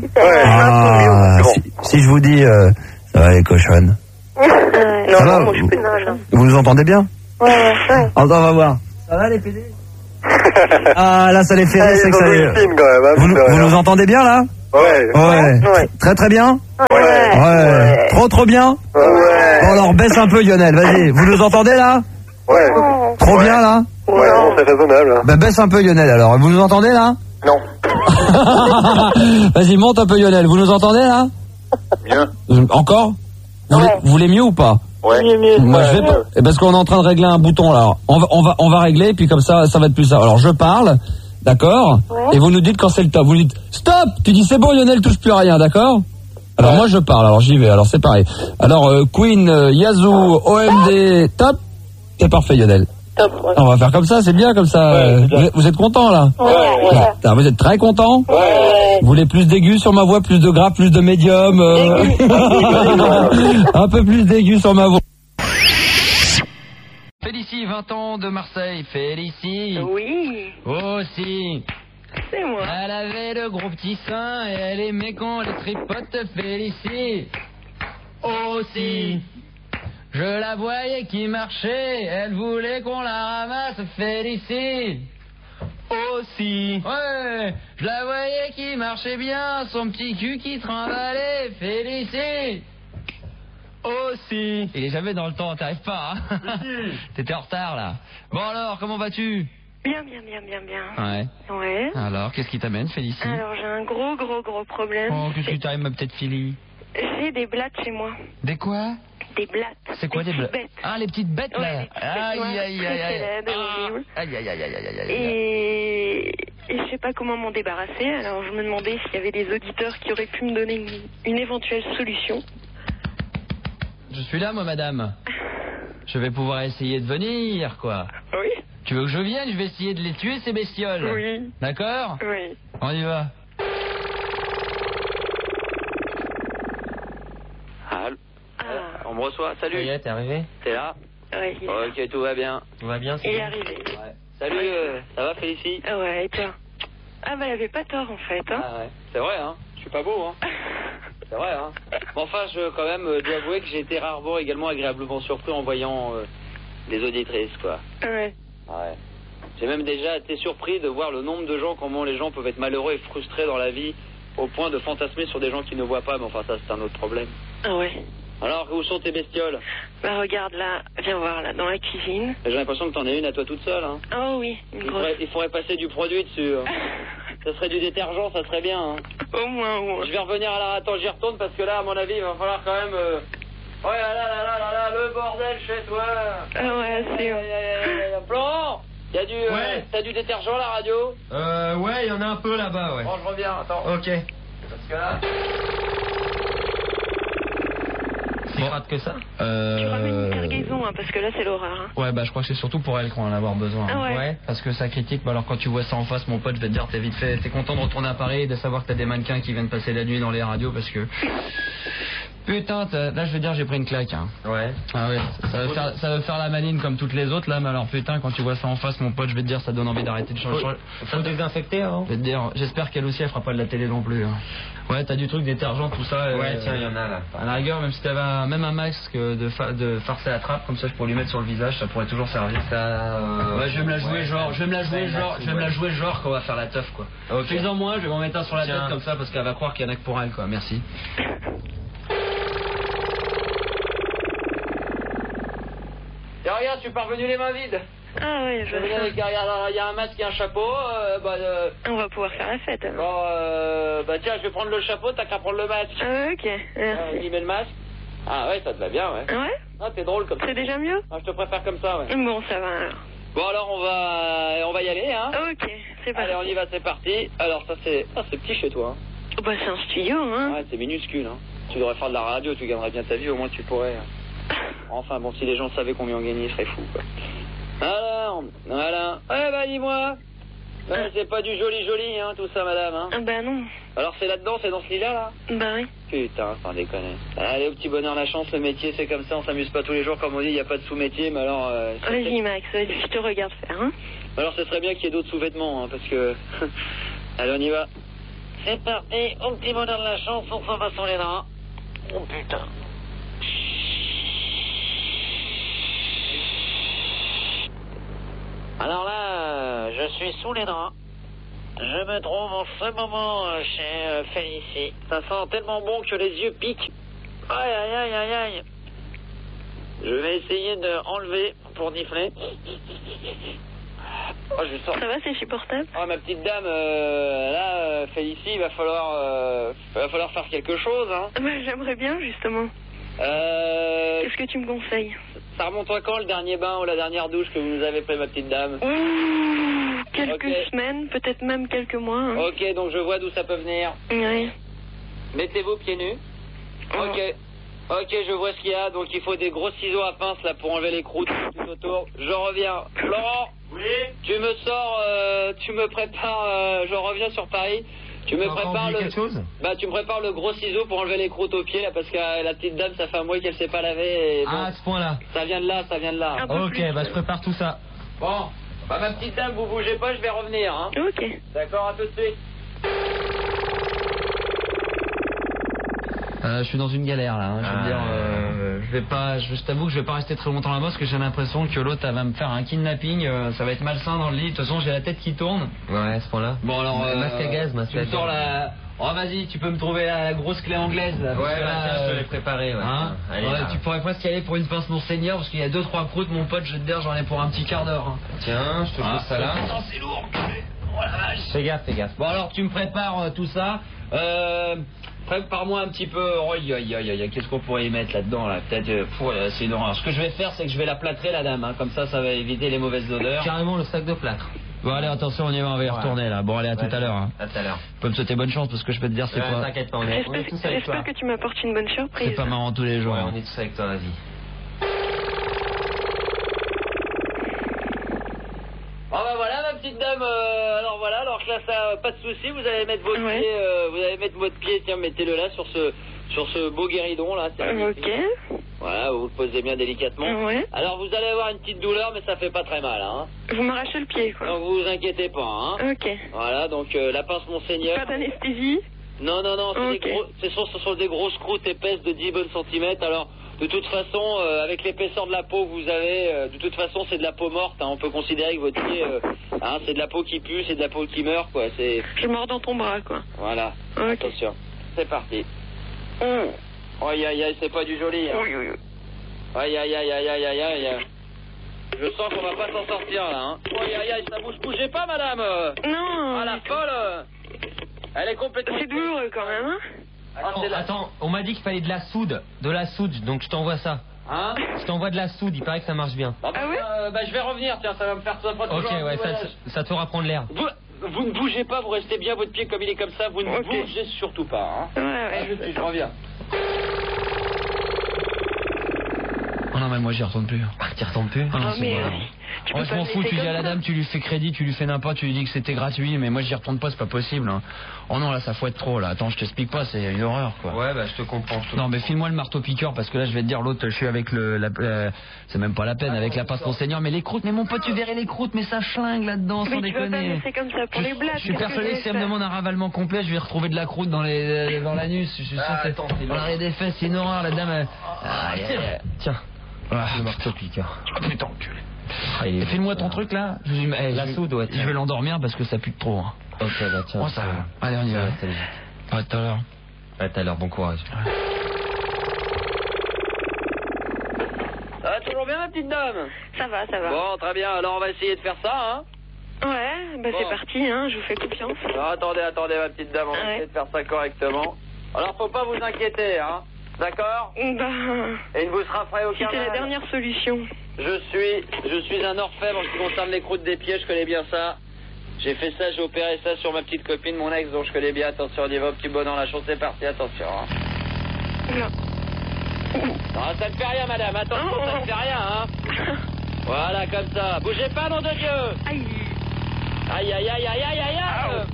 Si je vous dis, ça va les cochonnes. Ça va, vous nous entendez bien? Ouais. On va voir. Ça va les PD? Ah là ça les fait rire, c'est que ça les... Vous nous entendez bien là? Ouais. Très très bien? Ouais. Trop bien? Ouais. Bon alors baisse un peu Lionel, vas-y. Vous nous entendez là? Ouais. Trop bien là? Ouais, non, c'est raisonnable. Bah baisse un peu Lionel alors. Vous nous entendez là? Non. Vas-y, monte un peu Lionel. Vous nous entendez là? Bien. Encore? Vous voulez mieux ou pas? Ouais. Moi, je vais pas, parce qu'on est en train de régler un bouton là. On va régler puis comme ça va être plus ça. Alors je parle, d'accord? Et vous nous dites quand c'est le top. Vous dites stop. Tu dis c'est bon Lionel, touche plus à rien, d'accord? Alors moi je parle. Alors j'y vais. Alors c'est pareil. Alors Queen, Yazoo, OMD, top. C'est parfait Lionel. Top, ouais. On va faire comme ça, c'est bien comme ça. Vous êtes content là? Ouais. Vous êtes très content? Ouais. Vous voulez plus d'aigus sur ma voix, plus de gras, plus de médium, un peu plus d'aigus sur ma voix. Félicie, 20 ans de Marseille. Félicie. Oui. Aussi. C'est moi. Elle avait de gros petits seins et elle aimait quand les tripotes. Félicie. Aussi. Je la voyais qui marchait, elle voulait qu'on la ramasse. Félicie. Aussi. Ouais, je la voyais qui marchait bien, son petit cul qui trimballait. Félicie. Aussi. Il est jamais dans le temps, t'arrives pas, hein? T'étais en retard, là. Bon alors, comment vas-tu? Bien. Ouais. Ouais. Alors, qu'est-ce qui t'amène, Félicie? Alors, j'ai un gros problème. Oh, qu'est-ce qui t'arrive, ma petite Philly? J'ai des blattes chez moi. Des quoi? Des blattes. C'est quoi des blattes? Ah, les petites bêtes, là. Aïe. Et je sais pas comment m'en débarrasser, alors je me demandais s'il y avait des auditeurs qui auraient pu me donner une éventuelle solution. Je suis là, moi, madame. Je vais pouvoir essayer de venir, quoi. Oui. Tu veux que je vienne? Je vais essayer de les tuer, ces bestioles. Oui. D'accord? Oui. On y va. Allô? On me reçoit. Salut. Ça y est, t'es arrivé? T'es là? Oui. Ok, tout va bien. Tout va bien, c'est Il est bon. arrivé. Ouais. Salut, ça va, Félicie? Ouais, et toi? Ah bah, elle avait pas tort, en fait, hein. Ah ouais. C'est vrai, hein. Je suis pas beau, hein. C'est vrai, hein. Bon, enfin, je quand même dois avouer que j'ai été rarement également agréablement surpris en voyant les auditrices, quoi. Ouais. Ouais. J'ai même déjà été surpris de voir le nombre de gens, comment les gens peuvent être malheureux et frustrés dans la vie au point de fantasmer sur des gens qui ne voient pas, mais enfin ça c'est un autre problème. Ah ouais. Alors, où sont tes bestioles? Bah regarde là, viens voir là, dans la cuisine. J'ai l'impression que t'en as une à toi toute seule, hein. Oh oui, une grosse. Il faudrait passer du produit dessus, hein. Ça serait du détergent, ça serait bien, hein. Au moins. Je vais revenir à la... Attends, j'y retourne parce que là, à mon avis, il va falloir quand même... Oh là là, le bordel chez toi. Ah ouais, c'est... Florent, y a du... T'as du détergent à la radio? Ouais, il y en a un peu là-bas, ouais. Bon, je reviens, attends. Ok. Parce que là... Si rate que ça. Tu ramènes une cargaison, hein, parce que là, c'est l'horreur. Hein. Ouais, bah je crois que c'est surtout pour elle qu'on va en avoir besoin. Ah ouais. Parce que ça critique. Bah alors quand tu vois ça en face, mon pote, je vais te dire, t'es vite fait, t'es content de retourner à Paris et de savoir que t'as des mannequins qui viennent passer la nuit dans les radios parce que... Putain, là je veux dire, j'ai pris une claque. Hein. Ouais. Ah ouais, ça veut faire la manine comme toutes les autres là, mais alors putain, quand tu vois ça en face, mon pote, je vais te dire, ça donne envie d'arrêter de changer. Faut désinfecter avant. Je vais te dire, j'espère qu'elle aussi, elle fera pas de la télé non plus. Hein. Ouais, t'as du truc détergent, tout ça. Ouais, tiens, il y en a là. À la rigueur, même si t'avais même un masque de farce à la trappe, comme ça je pourrais lui mettre sur le visage, ça pourrait toujours servir. Ouais, je vais me la jouer genre qu'on va faire la teuf quoi. Okay. Fais-en moins, je vais m'en mettre un sur la tête comme ça parce qu'elle va croire qu'il y en a que pour elle quoi. Merci. Et regarde, je suis parvenu les mains vides. Ah ouais, je vois. Il y a un masque et un chapeau. On va pouvoir faire la fête alors. Bon, bah tiens, je vais prendre le chapeau, t'as qu'à prendre le masque. Ah ok, merci. Il met le masque. Ah ouais, ça te va bien, ouais. Ouais. Ah, t'es drôle comme ça. C'est déjà mieux? Ah, je te préfère comme ça, ouais. Bon, ça va alors. Bon, alors on va y aller, hein. Ok, c'est parti. Allez, on y va, c'est parti. Alors, ça c'est petit chez toi. Hein. Bah c'est un studio, hein. Ouais, c'est minuscule, hein. Tu devrais faire de la radio, tu gagnerais bien ta vie, au moins tu pourrais. Enfin bon, si les gens savaient combien on gagnait, ils seraient fous, quoi. Alors, voilà. Eh bah dis-moi. C'est pas du joli, hein, tout ça, madame, hein. Bah non. Alors c'est là-dedans, c'est dans ce lit-là, là? Bah oui. Putain, sans déconner. Allez, au petit bonheur, la chance, le métier, c'est comme ça, on s'amuse pas tous les jours, comme on dit, y a pas de sous-métier, mais alors... Vas-y, Max, je te regarde faire, hein. Alors, ce serait bien qu'il y ait d'autres sous-vêtements, hein, parce que... Allez, on y va. C'est parti, au petit bonheur de la chance, on s'en va sur les draps. Oh putain. Alors là, je suis sous les draps. Je me trouve en ce moment chez Félicie. Ça sent tellement bon que les yeux piquent. Aïe, aïe, aïe, aïe, aïe. Je vais essayer de enlever pour nifler. Oh, je sors. Ça va, c'est supportable? Oh, ma petite dame, là, Félicie, il va falloir faire quelque chose, hein. Bah, j'aimerais bien, justement. Qu'est-ce que tu me conseilles? Ça remonte à quand, le dernier bain ou la dernière douche que vous nous avez fait, ma petite dame? Quelques semaines, peut-être même quelques mois. Hein. Ok, donc je vois d'où ça peut venir. Oui. Mettez-vous pieds nus. Ok. Ok, je vois ce qu'il y a. Donc il faut des gros ciseaux à pince là pour enlever les croûtes tout autour. Je reviens. Laurent. Oui. Tu me prépares. Je reviens sur Paris. Tu me prépares quelque chose? Bah, tu me prépares le gros ciseau pour enlever les croûtes aux pieds là, parce que la petite dame, ça fait un mois qu'elle s'est pas lavée. Et bon, à ce point-là. Ça vient de là. Ok, bah je prépare tout ça. Bon. Bah, ma petite dame, vous bougez pas, je vais revenir, hein. Ok. D'accord, à tout de suite. Je suis dans une galère là, hein. Je t'avoue que je vais pas rester très longtemps là-bas parce que j'ai l'impression que l'autre elle va me faire un kidnapping, ça va être malsain dans le lit. De toute façon j'ai la tête qui tourne. Ouais, à ce point-là. Bon alors masque à gaz. Tu me sors la... Oh vas-y, tu peux me trouver la grosse clé anglaise là. Ouais, tiens, je te l'ai préparé. Ouais. Hein allez, ouais, tu pourrais presque y aller pour une pince Monseigneur parce qu'il y a 2-3 croûtes mon pote, je te dire j'en ai pour un petit quart d'heure. Hein. Tiens, je te pose ça là. Non, c'est lourd. Oh la vache. Fais gaffe. Bon alors tu me prépares tout ça. Prépare-moi un petit peu. Qu'est-ce qu'on pourrait y mettre là-dedans là? Peut-être. C'est une horreur. Ce que je vais faire, c'est que je vais la plâtrer la dame. Hein. Comme ça va éviter les mauvaises odeurs. Carrément le sac de plâtre. Bon allez, attention, on y va, on va y retourner là. Bon allez, à tout à l'heure. Hein. À tout à l'heure. Tu peux me souhaiter bonne chance parce que je peux te dire c'est pas. T'inquiète pas, on est tous avec toi. J'espère que tu m'apportes une bonne surprise. C'est pas marrant tous les jours. Ouais, hein. on est tous avec toi, vas-y. Oh bah voilà ma petite dame, alors voilà, alors que là ça, pas de souci, vous allez mettre votre pied, tiens mettez-le là sur ce beau guéridon là. Ok. Voilà, vous le posez bien délicatement. Ouais. Alors vous allez avoir une petite douleur mais ça fait pas très mal hein. Vous m'arrachez le pied quoi. Donc vous vous inquiétez pas hein. Ok. Voilà, donc la pince Monseigneur. Pas d'anesthésie? Non, ce sont des grosses croûtes épaisses de 10 bonnes centimètres. Alors, de toute façon, avec l'épaisseur de la peau que vous avez, de toute façon, c'est de la peau morte. Hein. On peut considérer que votre pied, c'est de la peau qui pue, c'est de la peau qui meurt, quoi. Je mords dans ton bras, quoi. Voilà. Okay. Attention. C'est parti. Aïe, aïe, aïe, c'est pas du joli. Hein. Oui. Aïe, aïe, aïe, aïe, aïe, aïe, aïe. Je sens qu'on va pas s'en sortir, là. Hein. Aïe, aïe, aïe, ça bouge. Bougez pas, madame. Non. Ah, la folle. Elle est complètement... C'est douloureux quand même, hein. Attends, on m'a dit qu'il fallait de la soude, donc je t'envoie ça. Hein? Je t'envoie de la soude, il paraît que ça marche bien. Ah oui? Je vais revenir, tiens, ça va me faire ça. Ok, ouais, ça te fera prendre l'air. Vous ne bougez pas, vous restez bien votre pied comme il est comme ça, vous ne bougez surtout pas. Hein? Ouais. Je reviens. Oh non mais moi j'y retourne plus. T'y retournes plus? Ah non, c'est bon. Moi je m'en fous, tu dis à la dame, tu lui fais crédit, tu lui fais n'importe, tu lui dis que c'était gratuit, mais moi j'y retourne pas, c'est pas possible. Hein. Oh non là ça fouette trop là, attends je t'explique pas, c'est une horreur quoi. Ouais bah je te comprends. Non mais file-moi le marteau piqueur parce que là je vais te dire l'autre, je suis avec c'est même pas la peine, avec la pince Monseigneur, mais les croûtes, mais mon pote tu verrais les croûtes, mais ça schlingue là-dedans, sans déconner. C'est comme ça pour les blagues. Je suis persuadé que si elle me demande un ravalement complet, je vais retrouver de la croûte dans l'anus, je suis sûr que c'est dans l'arrêt des fesses, c'est une horreur, la dame Tiens. Le marteau piqueur. Putain enculé. Et file-moi ton truc là. La soude, ouais. Je vais l'endormir parce que ça pue trop. Hein. Ok, bah tiens. Oh, ça va. Allez, on y va. À tout à l'heure. À tout à l'heure, bon courage. Ça va toujours bien, ma petite dame? Ça va. Bon, très bien. Alors, on va essayer de faire ça, hein? Ouais, bah bon. C'est parti, hein. Je vous fais confiance. Alors, attendez, ma petite dame. On va essayer de faire ça correctement. Alors, faut pas vous inquiéter, hein? D'accord? Bah... Et il ne vous sera frais aucun mal. C'était la dernière solution. Je suis un orfèvre en ce qui concerne les croûtes des pieds, je connais bien ça. J'ai fait ça, j'ai opéré ça sur ma petite copine, mon ex, dont je connais bien. Attention, on y va au petit bonheur, la chose c'est parti, attention. Hein. Non, ça ne fait rien, madame, attention, ça ne fait rien, hein. Voilà, comme ça. Bougez pas, nom de Dieu. Aïe. Aïe, aïe, aïe, aïe, aïe, aïe, aïe.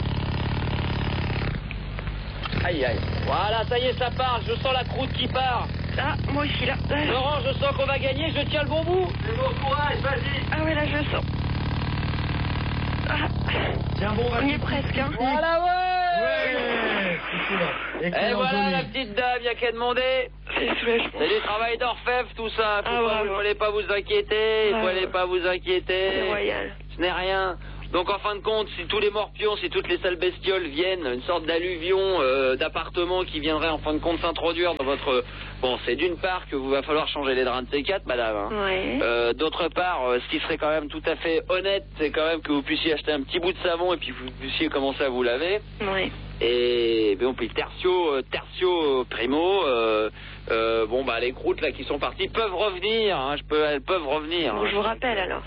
Aïe, aïe. Voilà, ça y est, ça part. Je sens la croûte qui part. Ah, moi aussi, là. Laurent, je sens qu'on va gagner. Je tiens le bon bout. C'est bon, courage, vas-y. Ah ouais, là, je sens. Ah. Tiens, bon, on y est presque, hein. Voilà, ouais. Ouais. Et voilà, la petite dame, y'a qu'à demander. C'est soulagement. C'est du travail d'orfèvre, tout ça. Vous fallait pas vous inquiéter. Il fallait pas vous inquiéter. C'est royal. Ce n'est rien. Donc en fin de compte, si tous les morpions, si toutes les sales bestioles viennent, une sorte d'alluvion d'appartements qui viendrait en fin de compte s'introduire dans votre... Bon, c'est d'une part que vous va falloir changer les draps de C4, madame. Hein. Ouais. D'autre part, ce qui serait quand même tout à fait honnête, c'est quand même que vous puissiez acheter un petit bout de savon et puis vous puissiez commencer à vous laver. Ouais. Et bon, puis tertio primo, bon bah les croûtes là qui sont parties peuvent revenir, hein, elles peuvent revenir. Bon, je vous rappelle alors.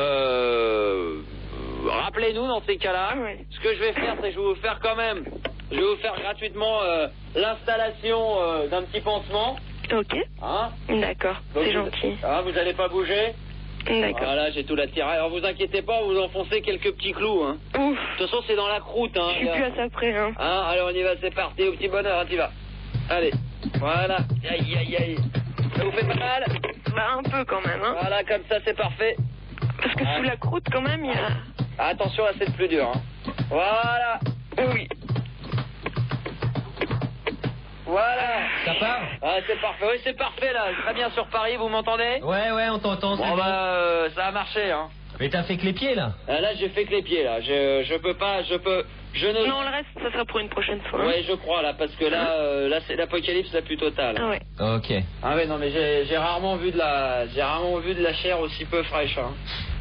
Rappelez-nous dans ces cas-là. Ouais. Ce que je vais faire, c'est que je vais vous faire quand même, je vais vous faire gratuitement l'installation d'un petit pansement. Ok. Hein? D'accord, c'est gentil. Ah, vous allez pas bouger? D'accord. Voilà, j'ai tout l'attiré. Alors vous inquiétez pas, vous enfoncez quelques petits clous. Hein. Ouf. De toute façon, c'est dans la croûte. Hein. Je suis plus à ça près. Hein. Alors on y va, c'est parti, au petit bonheur, hein, t'y vas. Allez, voilà. Aïe, aïe, aïe. Ça vous fait pas mal? Bah un peu quand même. Hein. Voilà, comme ça, c'est parfait. Parce que sous la croûte, quand même, il y a... Attention, là, c'est le plus dur. Hein. Voilà. Oui. Voilà. Ça part? Ah, c'est parfait. Oui, c'est parfait, là. Très bien sur Paris, vous m'entendez? Ouais, on t'entend. Bon, ça a marché, hein. Mais t'as fait que les pieds, là? Là, j'ai fait que les pieds, là. Je peux pas, je ne... Non, le reste, ça sera pour une prochaine fois. Ouais, je crois, là, parce que là, c'est l'apocalypse la plus totale. Ah ouais. Ok. Ah ouais, non, mais j'ai rarement vu de la chair aussi peu fraîche, hein.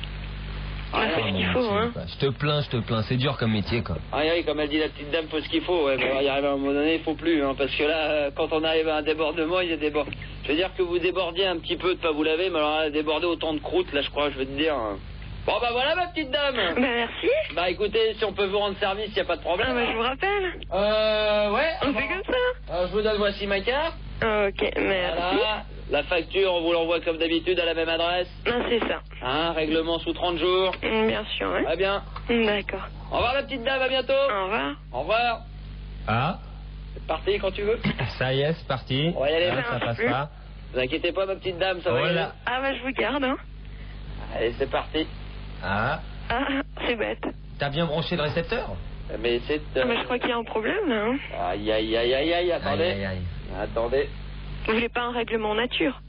C'est ce qu'il faut, hein. Je te plains, c'est dur comme métier, quoi. Ah oui, comme elle dit la petite dame, faut ce qu'il faut, ouais, mais y arriver à un moment donné, il faut plus, hein, parce que là, quand on arrive à un débordement, il y a des bords. Je veux dire que vous débordiez un petit peu de pas vous laver, mais alors là, déborder autant de croûte, là, je crois, je vais te dire. Hein. Bon, bah voilà, ma petite dame. Bah merci. Bah écoutez, si on peut vous rendre service, y a pas de problème. Ah bah je vous rappelle. Ouais. On fait comme ça. Alors, je vous donne, voici ma carte. Ok, merci. Voilà. La facture, on vous l'envoie comme d'habitude à la même adresse. Non, c'est ça. Hein, règlement sous 30 jours. Bien sûr, ouais. Très bien. D'accord. Au revoir, la petite dame, à bientôt. Au revoir. Au revoir. Ah. C'est parti quand tu veux. Ça y est, c'est parti. On va y aller. Ça passe pas. Vous inquiétez pas, ma petite dame, ça va y aller. Ah bah je vous garde, hein. Allez, c'est parti. Ah. Ah, c'est bête. T'as bien branché le récepteur? Mais c'est... Ah bah je crois qu'il y a un problème, là, hein. Aïe, aïe, aïe, aïe, aïe, attendez. Aïe, aïe, aïe. Attendez. Vous voulez pas un règlement nature?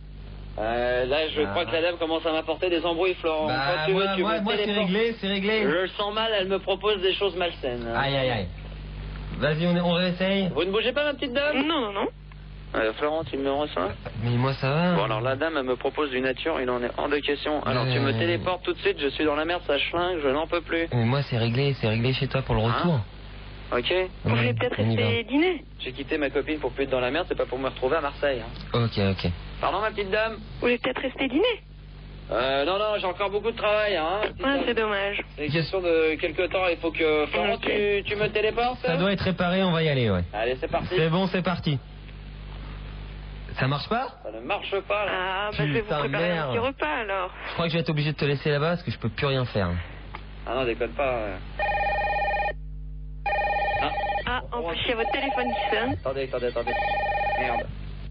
Là, je crois que la dame commence à m'apporter des embrouilles, Florent. Bah, moi c'est réglé. Je le sens mal, elle me propose des choses malsaines. Aïe, aïe, aïe. Vas-y, on réessaye. Vous ne bougez pas, ma petite dame? Non. Florent, tu me reçois? Mais moi, ça va. Bon, alors la dame, elle me propose du nature, il en est hors de question. Alors, tu me téléportes tout de suite, je suis dans la merde, ça chlingue, je n'en peux plus. Mais moi, c'est réglé chez toi pour le retour. Ok. Vous voulez peut-être rester dîner? J'ai quitté ma copine pour plus être dans la merde, c'est pas pour me retrouver à Marseille. Hein. Ok. Pardon, ma petite dame? Vous voulez peut-être rester dîner? Non, j'ai encore beaucoup de travail, hein. C'est dommage. C'est une question de quelques temps, il faut que... Florent, tu me téléportes? Ça doit être réparé, on va y aller, ouais. Allez, c'est parti. C'est bon, c'est parti. Ça marche pas? Ça ne marche pas, là. Ah, bah je vais vous préparer un petit repas, alors. Je crois que je vais être obligé de te laisser là-bas, parce que je peux plus rien faire. Ah non, déconne pas. Ah, en plus, il y a votre téléphone qui sonne. Attendez. Merde.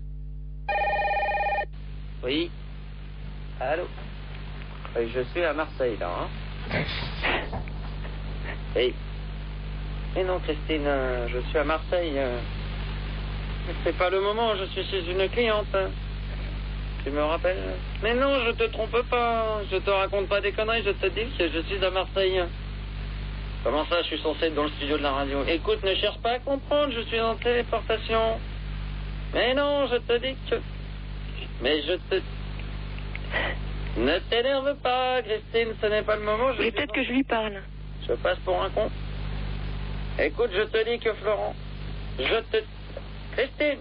Oui. Allô? Oui, je suis à Marseille, là, hein. Hey. Mais non, Christine, je suis à Marseille. C'est pas le moment, je suis chez une cliente. Tu me rappelles? Mais non, je te trompe pas. Je te raconte pas des conneries, je te dis que je suis à Marseille. Comment ça, je suis censé être dans le studio de la radio? Écoute, ne cherche pas à comprendre, je suis en téléportation. Mais non, je te dis que... Mais je te... Ne t'énerve pas, Christine, ce n'est pas le moment. Mais peut-être que je lui parle. Je passe pour un con. Écoute, je te dis que Florent... Je te... Christine!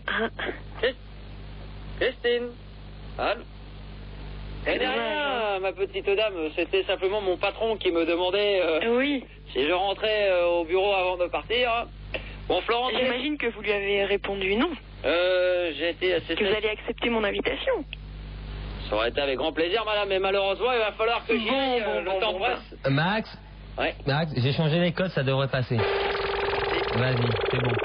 Christine! Allô? Et derrière, ma petite dame, c'était simplement mon patron qui me demandait oui. si je rentrais au bureau avant de partir. Bon, Florence... J'imagine que vous lui avez répondu non. J'ai été assez... Que vous allez accepter mon invitation. Ça aurait été avec grand plaisir, madame, mais malheureusement, il va falloir que j'y aille, le temps presse. Max, ouais. Max, j'ai changé les codes, ça devrait passer. Vas-y, c'est bon.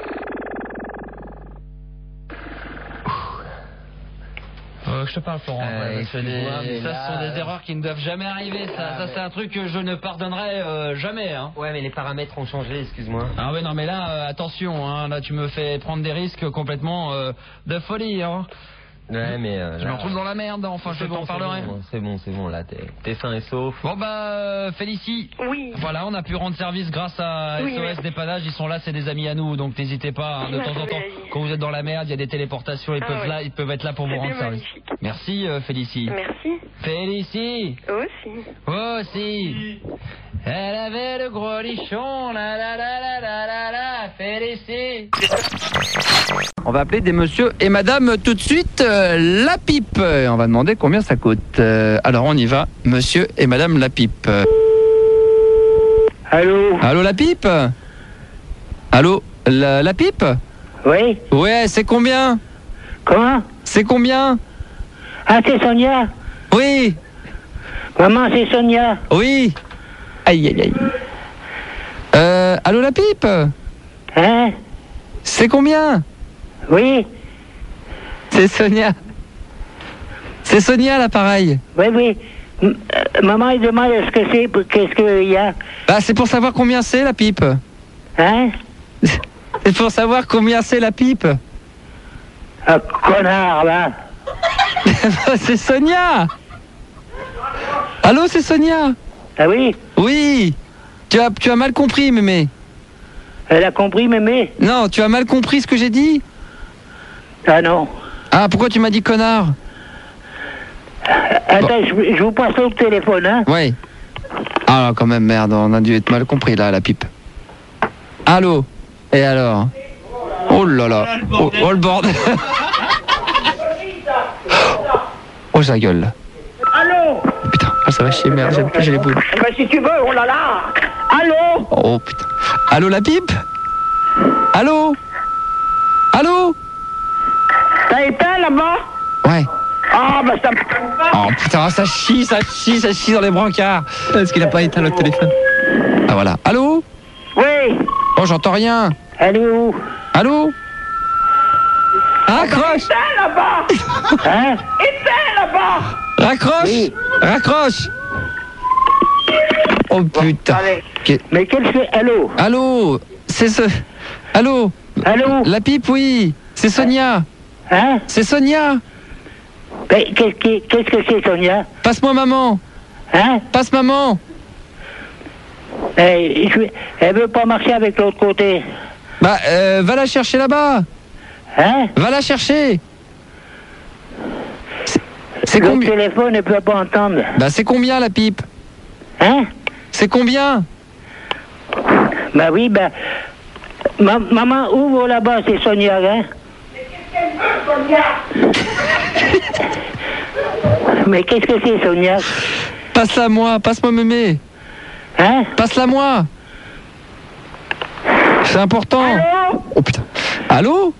Je te parle, Florent. Mais ça, ce sont des erreurs qui ne doivent jamais arriver. Ça c'est un truc que je ne pardonnerai jamais. Hein. Ouais, mais les paramètres ont changé, excuse-moi. Ah ouais, non, mais là, attention. Hein, là, tu me fais prendre des risques complètement de folie. Hein. Ouais, mais je me retrouve dans la merde. Enfin, je t'en parlerai. C'est bon. Là, t'es sain et sauf. Bon bah, Félicie. Oui. Voilà, on a pu rendre service grâce à SOS Dépannage. Ils sont là, c'est des amis à nous, donc n'hésitez pas. Hein, de temps en temps, quand vous êtes dans la merde, il y a des téléportations. Ils peuvent être là pour vous rendre service. Merci, Félicie. Merci. Félicie. Aussi. Elle avait le gros lichon, la, Félicie. On va appeler des monsieur et madame tout de suite la pipe. On va demander combien ça coûte. Alors on y va, monsieur et madame la pipe. Allô. Allô la pipe. Allô la pipe. Oui. Ouais, c'est combien? Comment? C'est combien? Ah, c'est Sonia. Oui. Maman, c'est Sonia. Oui. Aïe. Allô la pipe. Hein? C'est combien? Oui. C'est Sonia. C'est Sonia l'appareil. Oui. Maman, il demande qu'est-ce qu'il y a. Bah, c'est pour savoir combien c'est la pipe. Hein? C'est pour savoir combien c'est la pipe. Ah, connard, là. C'est Sonia. Allô, c'est Sonia. Ah oui? Oui. Tu as mal compris, mémé. Elle a compris, mémé? Non, tu as mal compris ce que j'ai dit? Ah non. Ah, pourquoi tu m'as dit connard? Attends, je vous passe au téléphone, hein? Oui. Ah là, quand même, merde, on a dû être mal compris, là, la pipe. Allô? Et alors? Oh là là. Oh le bordel. Oh, sa gueule. Allô? Putain, ça va chier, merde, j'ai les boules. Bah, si tu veux, oh là là. Allô? Oh, putain. Allô, la pipe? Allô? T'as éteint là-bas? Ouais. Ah, bah ça me... Oh putain, ça chie dans les brancards. Est-ce qu'il a pas éteint le téléphone? Ah voilà. Allô? Oui. Oh, j'entends rien. Allô? Raccroche. Éteins là-bas. Hein? Éteins là-bas. Raccroche. Oh putain. Allez. Mais quel fait? Allô? C'est ce... Allô? La pipe, oui. C'est Sonia. Hein? C'est Sonia. Mais qu'est-ce que c'est, Sonia? Passe-moi maman. Hein? Passe maman. Elle veut pas marcher avec l'autre côté. Bah, va la chercher là-bas. Hein? Va la chercher. C'est combien? Le téléphone ne peut pas entendre. Bah, c'est combien la pipe? Hein? C'est combien? Bah oui, bah... Maman, ouvre là-bas, c'est Sonia, hein? Mais qu'est-ce que c'est, Sonia? Passe-la moi, passe-moi mémé. Hein? Passe-la moi. C'est important. Allô? Oh putain. Allô?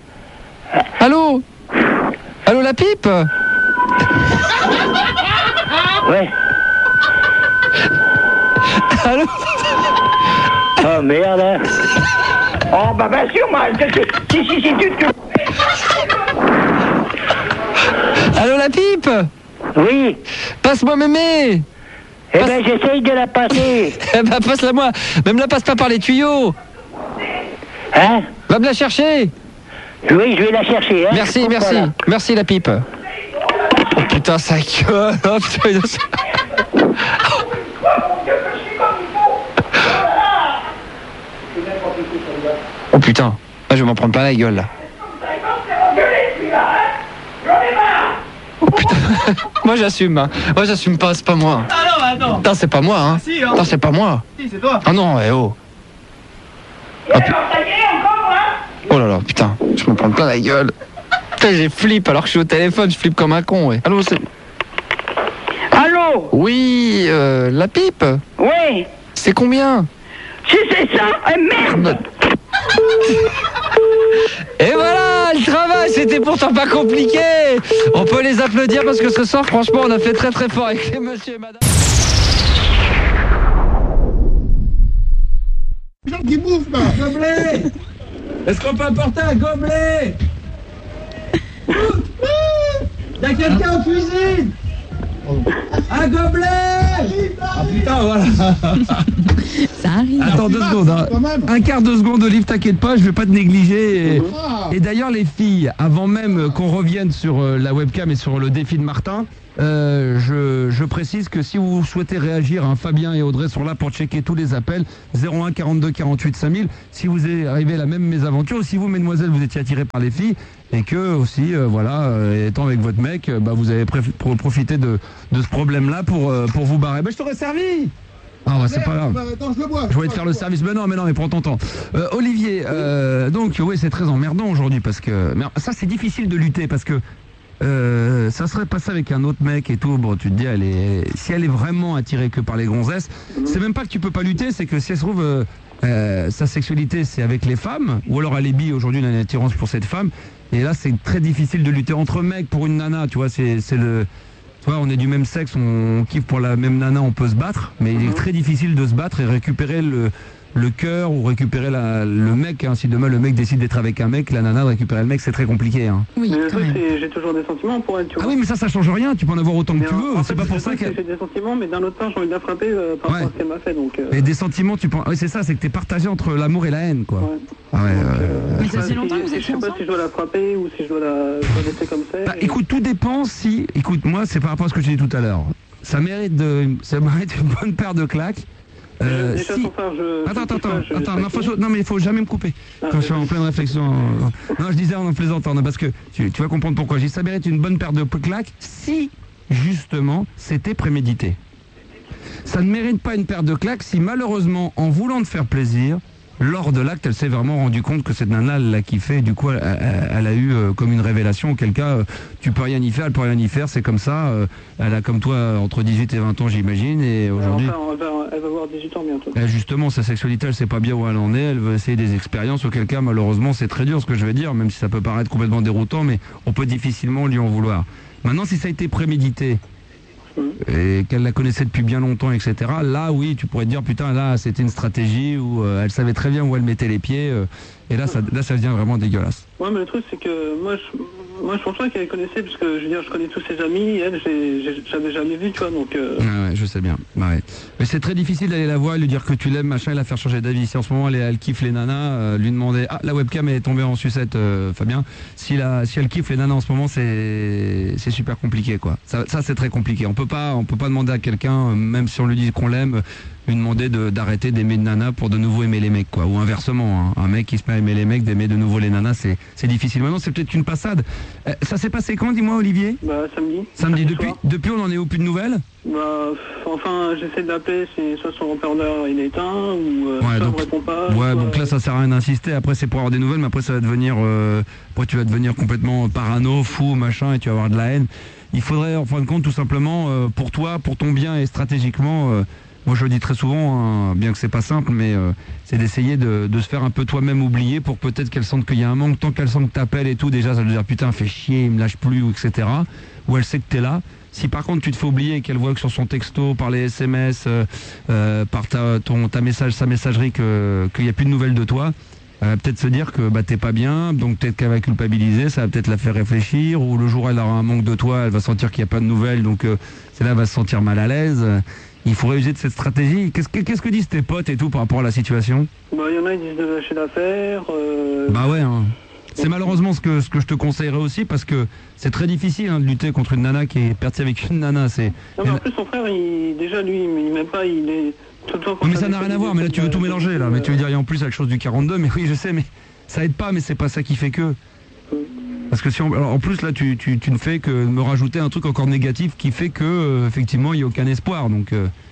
La pipe? Ouais. Allô? Oh merde, hein? Oh bah bien sûr, moi, si tu... Allô la pipe? Oui. Passe-moi mémé. Eh ben j'essaye de la passer. Eh ben passe-la moi. Même la passe pas par les tuyaux. Hein? Va me la chercher. Oui, je vais la chercher. Hein, merci la pipe. Oh putain, ça gueule. Oh putain, oh putain, je vais m'en prendre pas la gueule là. Oh putain, moi j'assume. Hein. Moi j'assume pas, c'est pas moi. Ah non, attends. Putain, c'est pas moi. Hein. Si, hein. Putain, c'est pas moi. Si, c'est toi. Ah non, oh. Oh là là, putain, je me prends plein la gueule. Putain, j'ai flippe alors que je suis au téléphone, je flippe comme un con, ouais. Allô, c'est... Allô? Allô? Oui, la pipe? Oui. C'est combien? Si c'est ça, merde! Et voilà, le travail, c'était pourtant pas compliqué. On peut les applaudir parce que ce soir, franchement, on a fait très très fort avec les monsieur et madame. Les gens qui bouffent là. Gobelet. Est-ce qu'on peut apporter un gobelet? Y'a quelqu'un en cuisine? Un gobelet! Ah putain, voilà. Ça arrive. Attends 2 secondes. Hein. Un quart de seconde, Olive, t'inquiète pas, je vais pas te négliger. Et d'ailleurs, les filles, avant même qu'on revienne sur la webcam et sur le défi de Martin, je précise que si vous souhaitez réagir, hein, Fabien et Audrey sont là pour checker tous les appels. 01 42 48 5000. Si vous est arrivé la même mésaventure, ou si vous, mesdemoiselles, vous étiez attirées par les filles, et que aussi, étant avec votre mec, vous avez profité de ce problème-là pour vous barrer. Je t'aurais servi. Ah ouais, c'est pas grave. Attends, je le bois. Je voulais te faire le service. Mais non, prends ton temps. Olivier, donc oui, c'est très emmerdant aujourd'hui parce que ça c'est difficile de lutter parce que ça serait passé avec un autre mec et tout. Bon, tu te dis, si elle est vraiment attirée que par les gonzesses, c'est même pas que tu peux pas lutter, c'est que si elle se trouve sa sexualité c'est avec les femmes, ou alors elle est bi aujourd'hui, il a une attirance pour cette femme, et là c'est très difficile de lutter entre mecs pour une nana, tu vois, c'est le. Tu vois, on est du même sexe, on kiffe pour la même nana, on peut se battre, mais il est très difficile de se battre et récupérer le cœur ou récupérer le mec. Hein. Si demain le mec décide d'être avec un mec, la nana de récupérer le mec, c'est très compliqué. Hein. Oui, mais le truc, c'est j'ai toujours des sentiments pour elle, tu vois. Ah oui, mais ça change rien, tu peux en avoir autant que tu veux. C'est pas pour ça que j'ai des sentiments, mais d'un autre temps, j'ai envie de la frapper par rapport à ce qu'elle m'a fait. Donc, Et des sentiments, tu penses. Oui, c'est ça, c'est que t'es partagé entre l'amour et la haine, quoi. Ouais. Ah ouais, mais ça fait longtemps que vous êtes ensemble. Je sais pas si je dois la frapper ou si je dois la laisser comme ça. Écoute, tout dépend si. Écoute, moi, c'est par rapport à ce que j'ai dit tout à l'heure. Ça mérite une bonne paire de claques. Déjà, si... Attends, non mais il faut jamais me couper quand je suis en pleine réflexion. Non, je disais en plaisantant, parce que tu vas comprendre pourquoi. Je dis ça mérite une bonne paire de claques si justement c'était prémédité. Ça ne mérite pas une paire de claques si malheureusement, en voulant te faire plaisir, lors de l'acte, elle s'est vraiment rendu compte que cette nana, elle l'a kiffé, et du coup, elle a eu comme une révélation, auquel cas, tu peux rien y faire, elle peut rien y faire, c'est comme ça, elle a comme toi entre 18 et 20 ans, j'imagine, et aujourd'hui... Elle va avoir 18 ans bientôt. Justement, sa sexualité, elle sait pas bien où elle en est, elle veut essayer des expériences, auquel cas, malheureusement, c'est très dur ce que je vais dire, même si ça peut paraître complètement déroutant, mais on peut difficilement lui en vouloir. Maintenant, si ça a été prémédité, et qu'elle la connaissait depuis bien longtemps, etc. Là, oui, tu pourrais te dire, putain, là, c'était une stratégie où elle savait très bien où elle mettait les pieds, et là, ça devient vraiment dégueulasse. Ouais, mais le truc, c'est que moi, je pense pas qu'elle connaissait, parce que, je veux dire, je connais tous ses amis, et elle, j'avais jamais vu, tu vois, donc... Ouais, je sais bien. Ouais. Mais c'est très difficile d'aller la voir, lui dire que tu l'aimes, machin, et la faire changer d'avis. Si en ce moment, elle kiffe les nanas, lui demander... Ah, la webcam est tombée en sucette, Fabien. Si elle kiffe les nanas en ce moment, c'est super compliqué, quoi. Ça c'est très compliqué. On peut pas demander à quelqu'un, même si on lui dit qu'on l'aime, lui demander d'arrêter d'aimer une nana pour de nouveau aimer les mecs, quoi. Ou inversement, hein. Un mec qui se met à aimer les mecs, d'aimer de nouveau les nanas, c'est difficile. Maintenant, c'est peut-être qu'une passade. Ça s'est passé quand, dis-moi, Olivier? Samedi. Samedi. Depuis, on en est où? Plus de nouvelles? Enfin, j'essaie de l'appeler, c'est soit son haut-parleur il est éteint, ou soit il me répond pas. Ouais, donc là, ça sert à rien d'insister. Après, c'est pour avoir des nouvelles, mais après, ça va devenir... après, tu vas devenir complètement parano, fou, machin, et tu vas avoir de la haine. Il faudrait, en fin de compte, tout simplement, pour toi, pour ton bien et stratégiquement... moi je le dis très souvent, hein, bien que c'est pas simple, mais c'est d'essayer de se faire un peu toi-même oublier pour peut-être qu'elle sente qu'il y a un manque. Tant qu'elle sent que t'appelles et tout, déjà ça veut dire putain fais chier, il me lâche plus, etc. Ou elle sait que t'es là. Si par contre tu te fais oublier et qu'elle voit que sur son texto, par les SMS, par sa messagerie qu'il n'y a plus de nouvelles de toi, elle va peut-être se dire que t'es pas bien, donc peut-être qu'elle va culpabiliser, ça va peut-être la faire réfléchir, ou le jour où elle aura un manque de toi, elle va sentir qu'il n'y a pas de nouvelles, donc c'est là elle va se sentir mal à l'aise. Il faudrait user de cette stratégie. Qu'est-ce que disent tes potes et tout par rapport à la situation? Il y en a, ils disent de lâcher l'affaire. Bah ouais, hein. C'est malheureusement ce que je te conseillerais aussi, parce que c'est très difficile de lutter contre une nana qui est partie avec une nana. Non, mais en plus, son frère, déjà, lui, il m'aime pas, il est tout le temps... Mais ça n'a rien à voir, mais là, tu veux tout mélanger, là. Mais tu veux dire, il y a en plus quelque chose du 42, mais oui, je sais, mais ça aide pas, mais c'est pas ça qui fait que... Parce que si en plus là tu ne fais que me rajouter un truc encore négatif qui fait que effectivement il n'y a aucun espoir, donc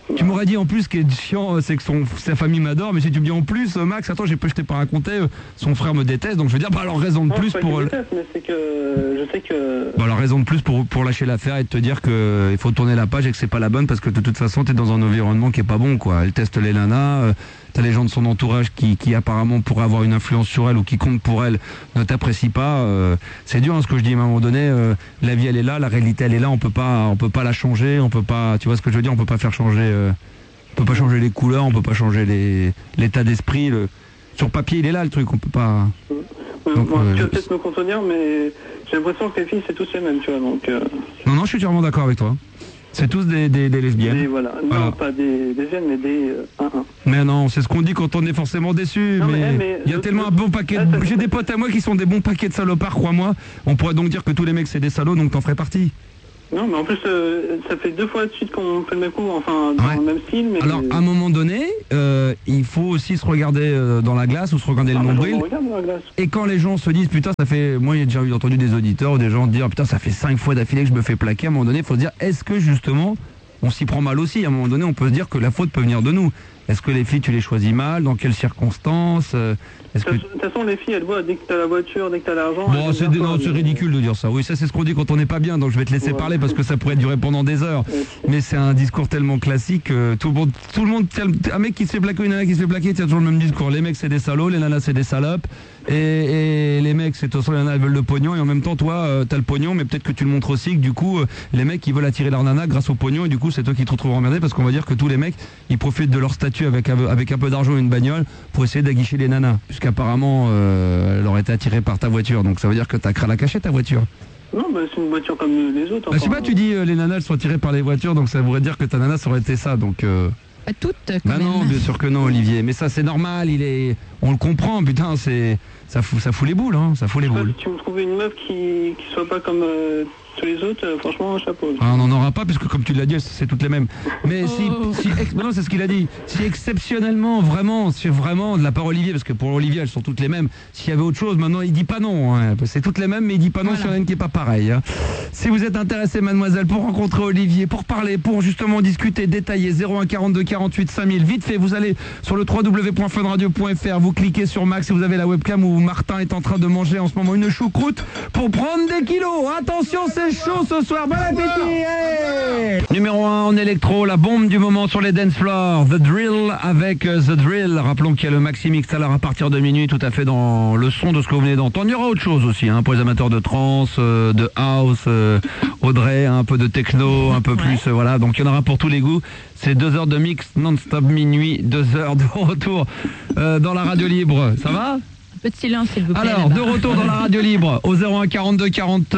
Tu m'aurais dit en plus, ce qui est chiant, c'est que sa famille m'adore, mais si tu me dis en plus, Max, attends, je t'ai pas raconté, son frère me déteste, donc je veux dire, bah alors raison de plus pour... mais c'est que je sais que... Bah alors raison de plus pour lâcher l'affaire et de te dire que il faut tourner la page et que c'est pas la bonne, parce que de toute façon, t'es dans un environnement qui est pas bon, quoi. Elle teste les nanas, t'as les gens de son entourage qui apparemment pourraient avoir une influence sur elle ou qui comptent pour elle, ne t'apprécient pas. C'est dur, hein, ce que je dis, à un moment donné, la vie elle est là, la réalité elle est là, on peut pas la changer, on peut pas, tu vois ce que je veux dire, on peut pas faire changer... On peut pas changer les couleurs, on peut pas changer l'état d'esprit. Sur papier, il est là le truc, on peut pas. Donc, tu vas peut-être me contredire, mais j'ai l'impression que les filles c'est tous les mêmes, tu vois. Donc. Non, je suis vraiment d'accord avec toi. C'est tous des lesbiennes. Voilà. Non, pas des lesbiennes, mais des 1-1. Mais non, c'est ce qu'on dit quand on est forcément déçu. Mais il y a tellement un bon paquet. J'ai des potes à moi qui sont des bons paquets de salopards, crois-moi. On pourrait donc dire que tous les mecs c'est des salauds, donc t'en ferais partie. Non, mais en plus, ça fait 2 fois de suite qu'on fait le même coup, enfin, dans le même style. Mais... Alors, à un moment donné, il faut aussi se regarder dans la glace ou se regarder le nombril. Et quand les gens se disent, putain, ça fait... Moi, j'ai déjà entendu des auditeurs ou des gens dire, putain, ça fait 5 fois d'affilée que je me fais plaquer. À un moment donné, il faut se dire, est-ce que justement, on s'y prend mal aussi? À un moment donné, on peut se dire que la faute peut venir de nous. Est-ce que les filles, tu les choisis mal? Dans quelles circonstances? De toute façon, les filles, elles voient dès que t'as la voiture, dès que t'as l'argent... Bon, c'est ridicule de dire ça. Oui, ça c'est ce qu'on dit quand on n'est pas bien, donc je vais te laisser parler parce que ça pourrait durer pendant des heures. Mais c'est un discours tellement classique, tout le monde, un mec qui se fait plaquer, une nana qui se fait plaquer, il y a toujours le même discours. Les mecs c'est des salauds, les nanas c'est des salopes, et les mecs c'est de toute façon les nanas elles veulent le pognon, et en même temps toi t'as le pognon, mais peut-être que tu le montres aussi, que du coup les mecs ils veulent attirer leur nana grâce au pognon, et du coup c'est toi qui te retrouves emmerdé parce qu'on va dire que tous les mecs ils profitent de leur statut avec un peu d'argent et une bagnole pour essayer d'aguicher les nanas, puisqu'apparemment elle aurait été attirée par ta voiture, donc ça veut dire que t'as la caché ta voiture. Non, bah c'est une voiture comme les autres. Bah, je sais pas, tu dis les nanas elles sont attirées par les voitures, donc ça voudrait dire que ta nana ça aurait été ça, donc... Pas toutes, quand bah même. Non, bien sûr que non, Olivier, mais ça c'est normal, on le comprend, putain, ça fout les boules, hein, ça fout les boules. Si tu me trouvais une meuf qui soit pas comme tous les autres, franchement, chapeau. Ah, on n'en aura pas, puisque comme tu l'as dit, c'est toutes les mêmes. Mais non, c'est ce qu'il a dit. Si exceptionnellement, vraiment, c'est vraiment de la part Olivier, parce que pour Olivier, elles sont toutes les mêmes. S'il y avait autre chose, maintenant, il dit pas non. Hein, c'est toutes les mêmes, mais il dit pas non s'il y en a une qui est pas pareille. Hein. Si vous êtes intéressé, mademoiselle, pour rencontrer Olivier, pour parler, pour justement discuter, détailler, 01 42 48 5000, vite fait, vous allez sur le www.funradio.fr, vous cliquez sur Max et vous avez la webcam où Martin est en train de manger en ce moment une choucroute pour prendre des kilos. Attention, c'est chaud ce soir, bon appétit. Hey, numéro 1 en électro, la bombe du moment sur les dance floors, The Drill avec The Drill. Rappelons qu'il y a le Maxi Mix tout à l'heure à partir de minuit, tout à fait dans le son de ce que vous venez d'entendre. Il y aura autre chose aussi, hein, pour les amateurs de trance, de house, Audrey, un peu de techno, un peu plus, voilà. Donc il y en aura pour tous les goûts. C'est 2 heures de mix non-stop minuit, 2 heures de retour dans la radio libre. Ça va ? Un peu de silence, s'il vous plaît. Alors, de retour dans la radio libre, au 01 42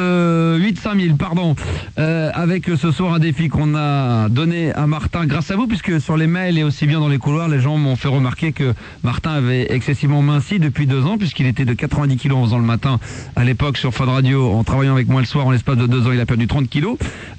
48 5000, pardon, avec ce soir un défi qu'on a donné à Martin grâce à vous, puisque sur les mails et aussi bien dans les couloirs, les gens m'ont fait remarquer que Martin avait excessivement minci depuis 2 ans, puisqu'il était de 90 kilos en faisant le matin à l'époque sur Fun Radio, en travaillant avec moi le soir, en l'espace de 2 ans, il a perdu 30 kilos.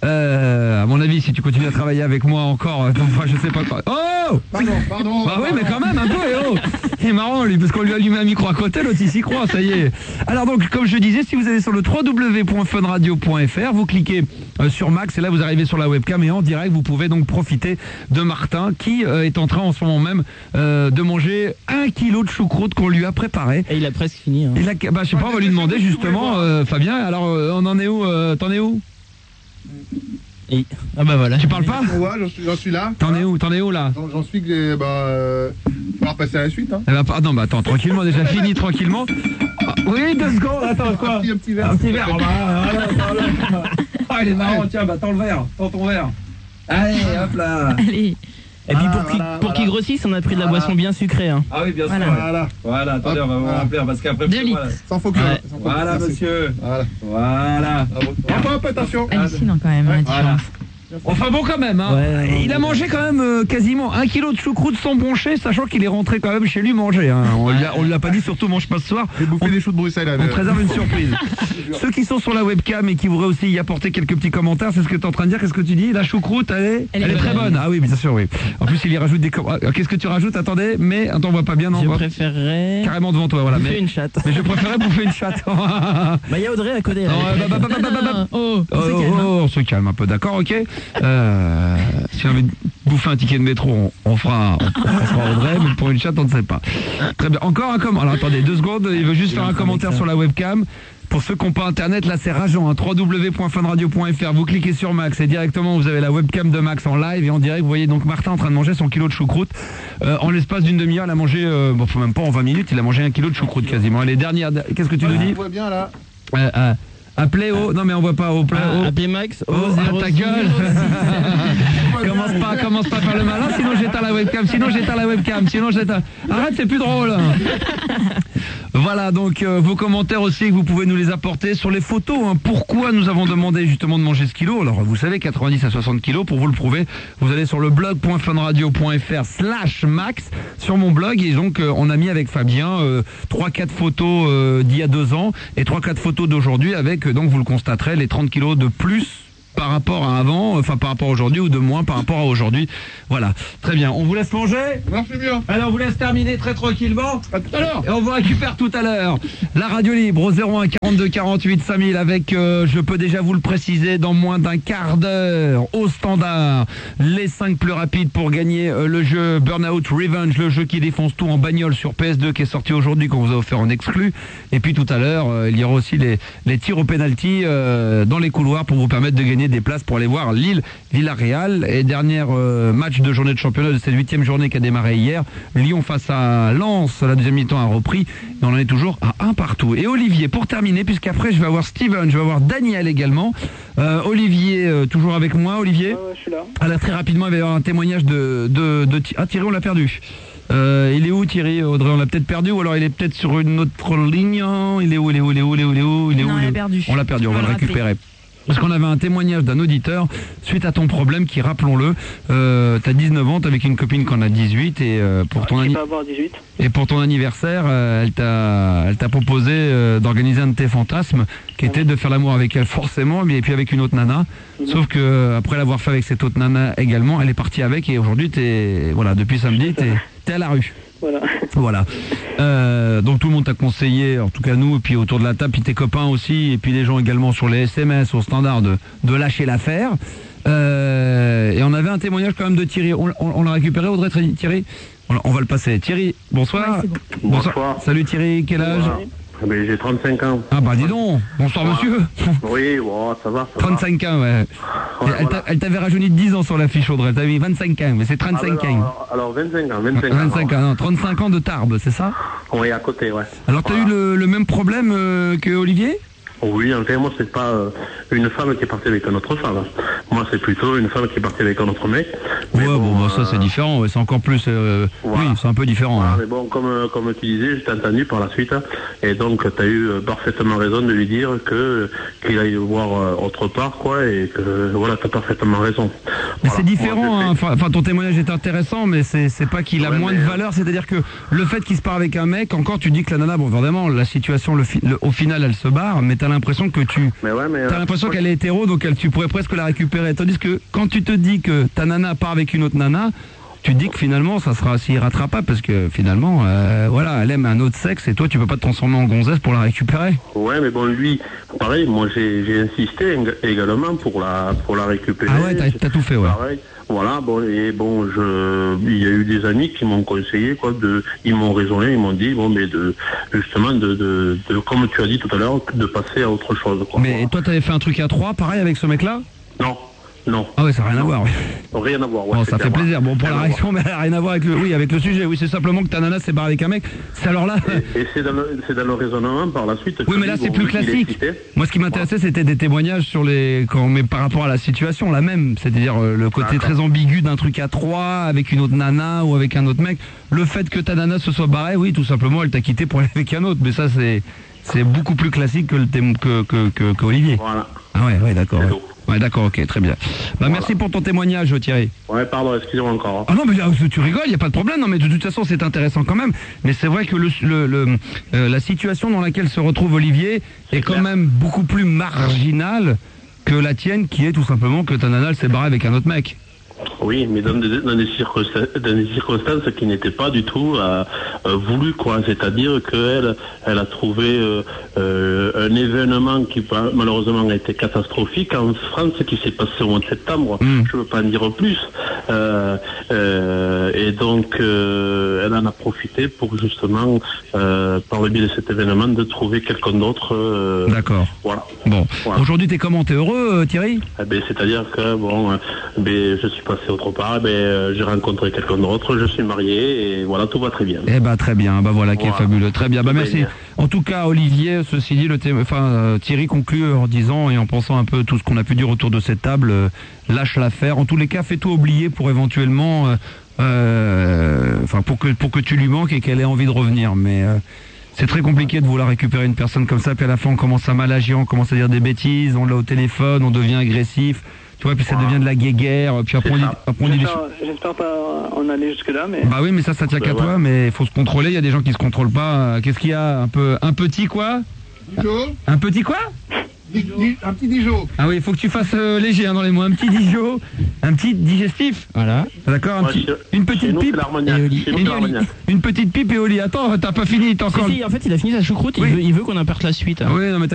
À mon avis, si tu continues à travailler avec moi encore, enfin, je sais pas quoi. Oh! Pardon. Bah oui, mais quand même, un peu, Il est marrant, lui, parce qu'on lui a allumé un micro à côté, l'autre, il s'y croit, ça y est. Alors donc, comme je disais, si vous allez sur le www.funradio.fr, vous cliquez sur Max, et là, vous arrivez sur la webcam, et en direct, vous pouvez donc profiter de Martin, qui est en train, en ce moment même, de manger 1 kilo de choucroute qu'on lui a préparé. Et il a presque fini. Hein. Bah, je sais pas, on va lui demander, justement, Fabien, alors, on en est où t'en es où? Et... Ah bah voilà. Tu parles pas? Ouais, j'en suis là. T'en es où là? J'en suis que il va passer à la suite. Hein. Eh bah, non, bah attends, tranquillement, déjà fini tranquillement. Ah, oui, 2 secondes, attends, quoi? Un petit verre. Un petit verre, Ah, il est marrant, tiens, bah tends le verre, tends ton verre. Allez, hop là. Allez. Et puis pour qu'il grossisse, on a pris de la boisson bien sucrée. Hein. Ah oui, bien sûr. Voilà, attendez, on va vous remplir parce qu'après... 2 litres. Sans faux cœur. Voilà, monsieur. Voilà. Hop, attention. Hallucinant quand même, la différence. Enfin bon quand même, hein. Ouais, il a mangé quand même quasiment 1 kilo de choucroute sans broncher, sachant qu'il est rentré quand même chez lui manger. Hein. On lui a pas dit surtout mange pas ce soir. J'ai bouffé des choux de Bruxelles. On préserve une surprise. Ceux qui sont sur la webcam et qui voudraient aussi y apporter quelques petits commentaires, c'est ce que tu es en train de dire. Qu'est-ce que tu dis? La choucroute, elle est très bonne. Ah oui, bien sûr, oui. En plus, il y rajoute des... Qu'est-ce que tu rajoutes? Attendez, mais attends, on voit pas bien, non? Je préférerais... Carrément devant toi, voilà. Bouffer une chatte. Mais je préférais bouffer une chatte. Bah, il y a Audrey à côté. On se calme un peu, d'accord, ok. Si on avait bouffer un ticket de métro, on fera Audrey, mais pour une chatte, on ne sait pas. Très bien. Encore un commentaire. Alors attendez 2 secondes, il veut juste faire un commentaire sur la webcam. Pour ceux qui n'ont pas internet, là c'est rageant, hein, www.funradio.fr, vous cliquez sur Max et directement vous avez la webcam de Max en live et en direct, vous voyez donc Martin en train de manger son kilo de choucroute. En l'espace d'une demi-heure, il a mangé, faut même pas en 20 minutes, il a mangé 1 kilo de choucroute quasiment. Et les dernières, qu'est-ce que tu nous dis? On voit bien là. Appelez au... Non mais on voit pas au... Appelez Max au 0. Ta gueule. Commence pas à faire le malin, sinon j'éteins la webcam, Arrête, c'est plus drôle. Voilà, donc vos commentaires aussi que vous pouvez nous les apporter sur les photos. Hein. Pourquoi nous avons demandé justement de manger ce kilo? Alors vous savez, 90 à 60 kilos, pour vous le prouver, vous allez sur le blog.funradio.fr/max sur mon blog et donc on a mis avec Fabien 3-4 photos d'il y a 2 ans et 3-4 photos d'aujourd'hui avec, donc vous le constaterez, les 30 kilos de plus par rapport à avant, enfin par rapport à aujourd'hui ou de moins par rapport à aujourd'hui. Voilà, très bien. On vous laisse manger? Merci bien. Alors on vous laisse terminer très tranquillement. À tout à l'heure. Et on vous récupère tout à l'heure. La radio libre au 01 42 48 5000 avec, je peux déjà vous le préciser, dans moins d'un quart d'heure au standard, les 5 plus rapides pour gagner le jeu Burnout Revenge, le jeu qui défonce tout en bagnole sur PS2 qui est sorti aujourd'hui, qu'on vous a offert en exclu. Et puis tout à l'heure, il y aura aussi les tirs au penalty dans les couloirs pour vous permettre de gagner des places pour aller voir Lille-Villarreal. Et dernier match de journée de championnat de cette 8e journée qui a démarré hier, Lyon face à Lens, la deuxième mi-temps a repris, mais on en est toujours à 1 partout. Et Olivier, pour terminer, puisqu'après je vais avoir Steven, je vais avoir Daniel également. Olivier, toujours avec moi, Olivier. Ouais, je suis là. Alors très rapidement, il va y avoir un témoignage Ah, Thierry, on l'a perdu. Il est où Thierry? Audrey, on l'a peut-être perdu, ou alors il est peut-être sur une autre ligne. Il est où? Non, on l'a perdu. On l'a perdu, on va le récupérer. Parce qu'on avait un témoignage d'un auditeur suite à ton problème qui, rappelons-le, t'as 19 ans, t'es avec une copine qui en a 18 et pour ton anniversaire, elle t'a proposé d'organiser un de tes fantasmes qui était de faire l'amour avec elle forcément, mais puis avec une autre nana. Sauf que après l'avoir fait avec cette autre nana également, elle est partie avec et aujourd'hui depuis samedi t'es à la rue. Voilà. Donc tout le monde t'a conseillé, en tout cas nous, et puis autour de la table, puis tes copains aussi, et puis les gens également sur les SMS au standard de lâcher l'affaire. Et on avait un témoignage quand même de Thierry. On l'a récupéré, Audrey, Thierry? On va le passer. Thierry, bonsoir. Ouais, bon. Bonsoir. Salut Thierry, quel âge? Mais j'ai 35 ans. Ah bah dis donc, bonsoir monsieur. Oui, ça va. 35 ans, ouais. Elle t'avait rajeuni de 10 ans sur la fiche, Audrey. T'avais 25 ans, mais c'est 35 ans. Alors 25 ans. 25 ans, non, 35 ans de Tarbes, c'est ça? Oui, à côté, ouais. Alors t'as eu le même problème que Olivier? Oui, en fait, moi, c'est pas une femme qui est partie avec une autre femme. Moi, c'est plutôt une femme qui est partie avec un autre mec. Ouais, ça c'est différent, ouais, c'est encore plus... Oui, c'est un peu différent. Voilà, mais bon, comme tu disais, je t'ai entendu par la suite, et donc tu as eu parfaitement raison de lui dire qu'il aille voir autre part, quoi, et que voilà, tu as parfaitement raison. Mais c'est différent, hein. Enfin, ton témoignage est intéressant, mais c'est pas qu'il a moins de valeur, c'est-à-dire que le fait qu'il se part avec un mec, encore tu dis que la nana, bon, vraiment, la situation, au final, elle se barre, mais t'as l'impression que t'as l'impression qu'elle est hétéro, donc tu pourrais presque la récupérer. Tandis que quand tu te dis que ta nana part avec une autre nana, tu te dis que finalement ça sera si rattrapable parce que finalement elle aime un autre sexe et toi tu peux pas te transformer en gonzesse pour la récupérer. Ouais, mais bon, lui pareil, moi j'ai insisté également pour la récupérer. Ah ouais, t'as tout fait, ouais. Pareil. Voilà, bon, et bon, il y a eu des amis qui m'ont conseillé, quoi, ils m'ont raisonné, ils m'ont dit, bon, mais justement, comme tu as dit tout à l'heure, de passer à autre chose, quoi. Mais toi, t'avais fait un truc à 3, pareil, avec ce mec-là? Non. Ah ouais, ça n'a rien à voir. Oui. Rien à voir, ouais. Bon, ça fait plaisir. Bon, pour la réaction, mais rien à voir avec avec le sujet. Oui, c'est simplement que ta nana s'est barrée avec un mec. C'est alors là. Et c'est dans le raisonnement par la suite. Oui, mais là, c'est plus classique. Moi, ce qui m'intéressait, c'était des témoignages sur mais par rapport à la situation, la même. C'est-à-dire le côté très ambigu d'un truc à 3 avec une autre nana ou avec un autre mec. Le fait que ta nana se soit barrée, oui, tout simplement, elle t'a quitté pour aller avec un autre. Mais ça, c'est beaucoup plus classique que Olivier. Voilà. Ah ouais, d'accord. Ouais, d'accord, ok, très bien. Merci pour ton témoignage, Thierry. Ouais, pardon, excusez-moi encore. Ah non, mais tu rigoles, il n'y a pas de problème. Non, mais de toute façon, c'est intéressant quand même. Mais c'est vrai que la situation dans laquelle se retrouve Olivier est quand même beaucoup plus marginale que la tienne, qui est tout simplement que ta nana s'est barrée avec un autre mec. Oui, mais dans des circonstances qui n'étaient pas du tout voulues, quoi. C'est-à-dire qu'elle a trouvé un événement qui malheureusement a été catastrophique en France, qui s'est passé au mois de septembre. Je ne veux pas en dire plus. Et donc, elle en a profité pour justement, par le biais de cet événement, de trouver quelqu'un d'autre. D'accord. Voilà. Bon. Voilà. Aujourd'hui, t'es comment? T'es heureux, Thierry? C'est-à-dire que, bon, je suis passé autre part, j'ai rencontré quelqu'un d'autre, je suis marié, et voilà, tout va très bien. Eh ben, très bien. Bah voilà, qui est fabuleux. Très bien. Bah merci. Bien. En tout cas, Olivier, ceci dit, Thierry conclut en disant et en pensant un peu tout ce qu'on a pu dire autour de cette table, lâche l'affaire. En tous les cas, fais-toi oublier pour éventuellement, pour que tu lui manques et qu'elle ait envie de revenir. Mais c'est très compliqué de vouloir récupérer une personne comme ça, puis à la fin on commence à mal agir, on commence à dire des bêtises, on l'a au téléphone, on devient agressif. Tu vois, puis ça devient de la guéguerre, puis après on dit J'espère pas en aller jusque-là, mais... Bah oui, mais ça tient qu'à toi, mais il faut se contrôler, il y a des gens qui se contrôlent pas. Qu'est-ce qu'il y a? Un petit quoi? Un petit quoi? Un petit Dijon. Ah oui, il faut que tu fasses léger dans les mots. Un petit Dijon, un petit digestif. Voilà. D'accord, une petite pipe et au lit. Une petite pipe et au lit. Attends, t'as pas fini, t'as encore... Si, en fait, il a fini sa choucroute, il veut qu'on apporte la suite. Oui, non, mais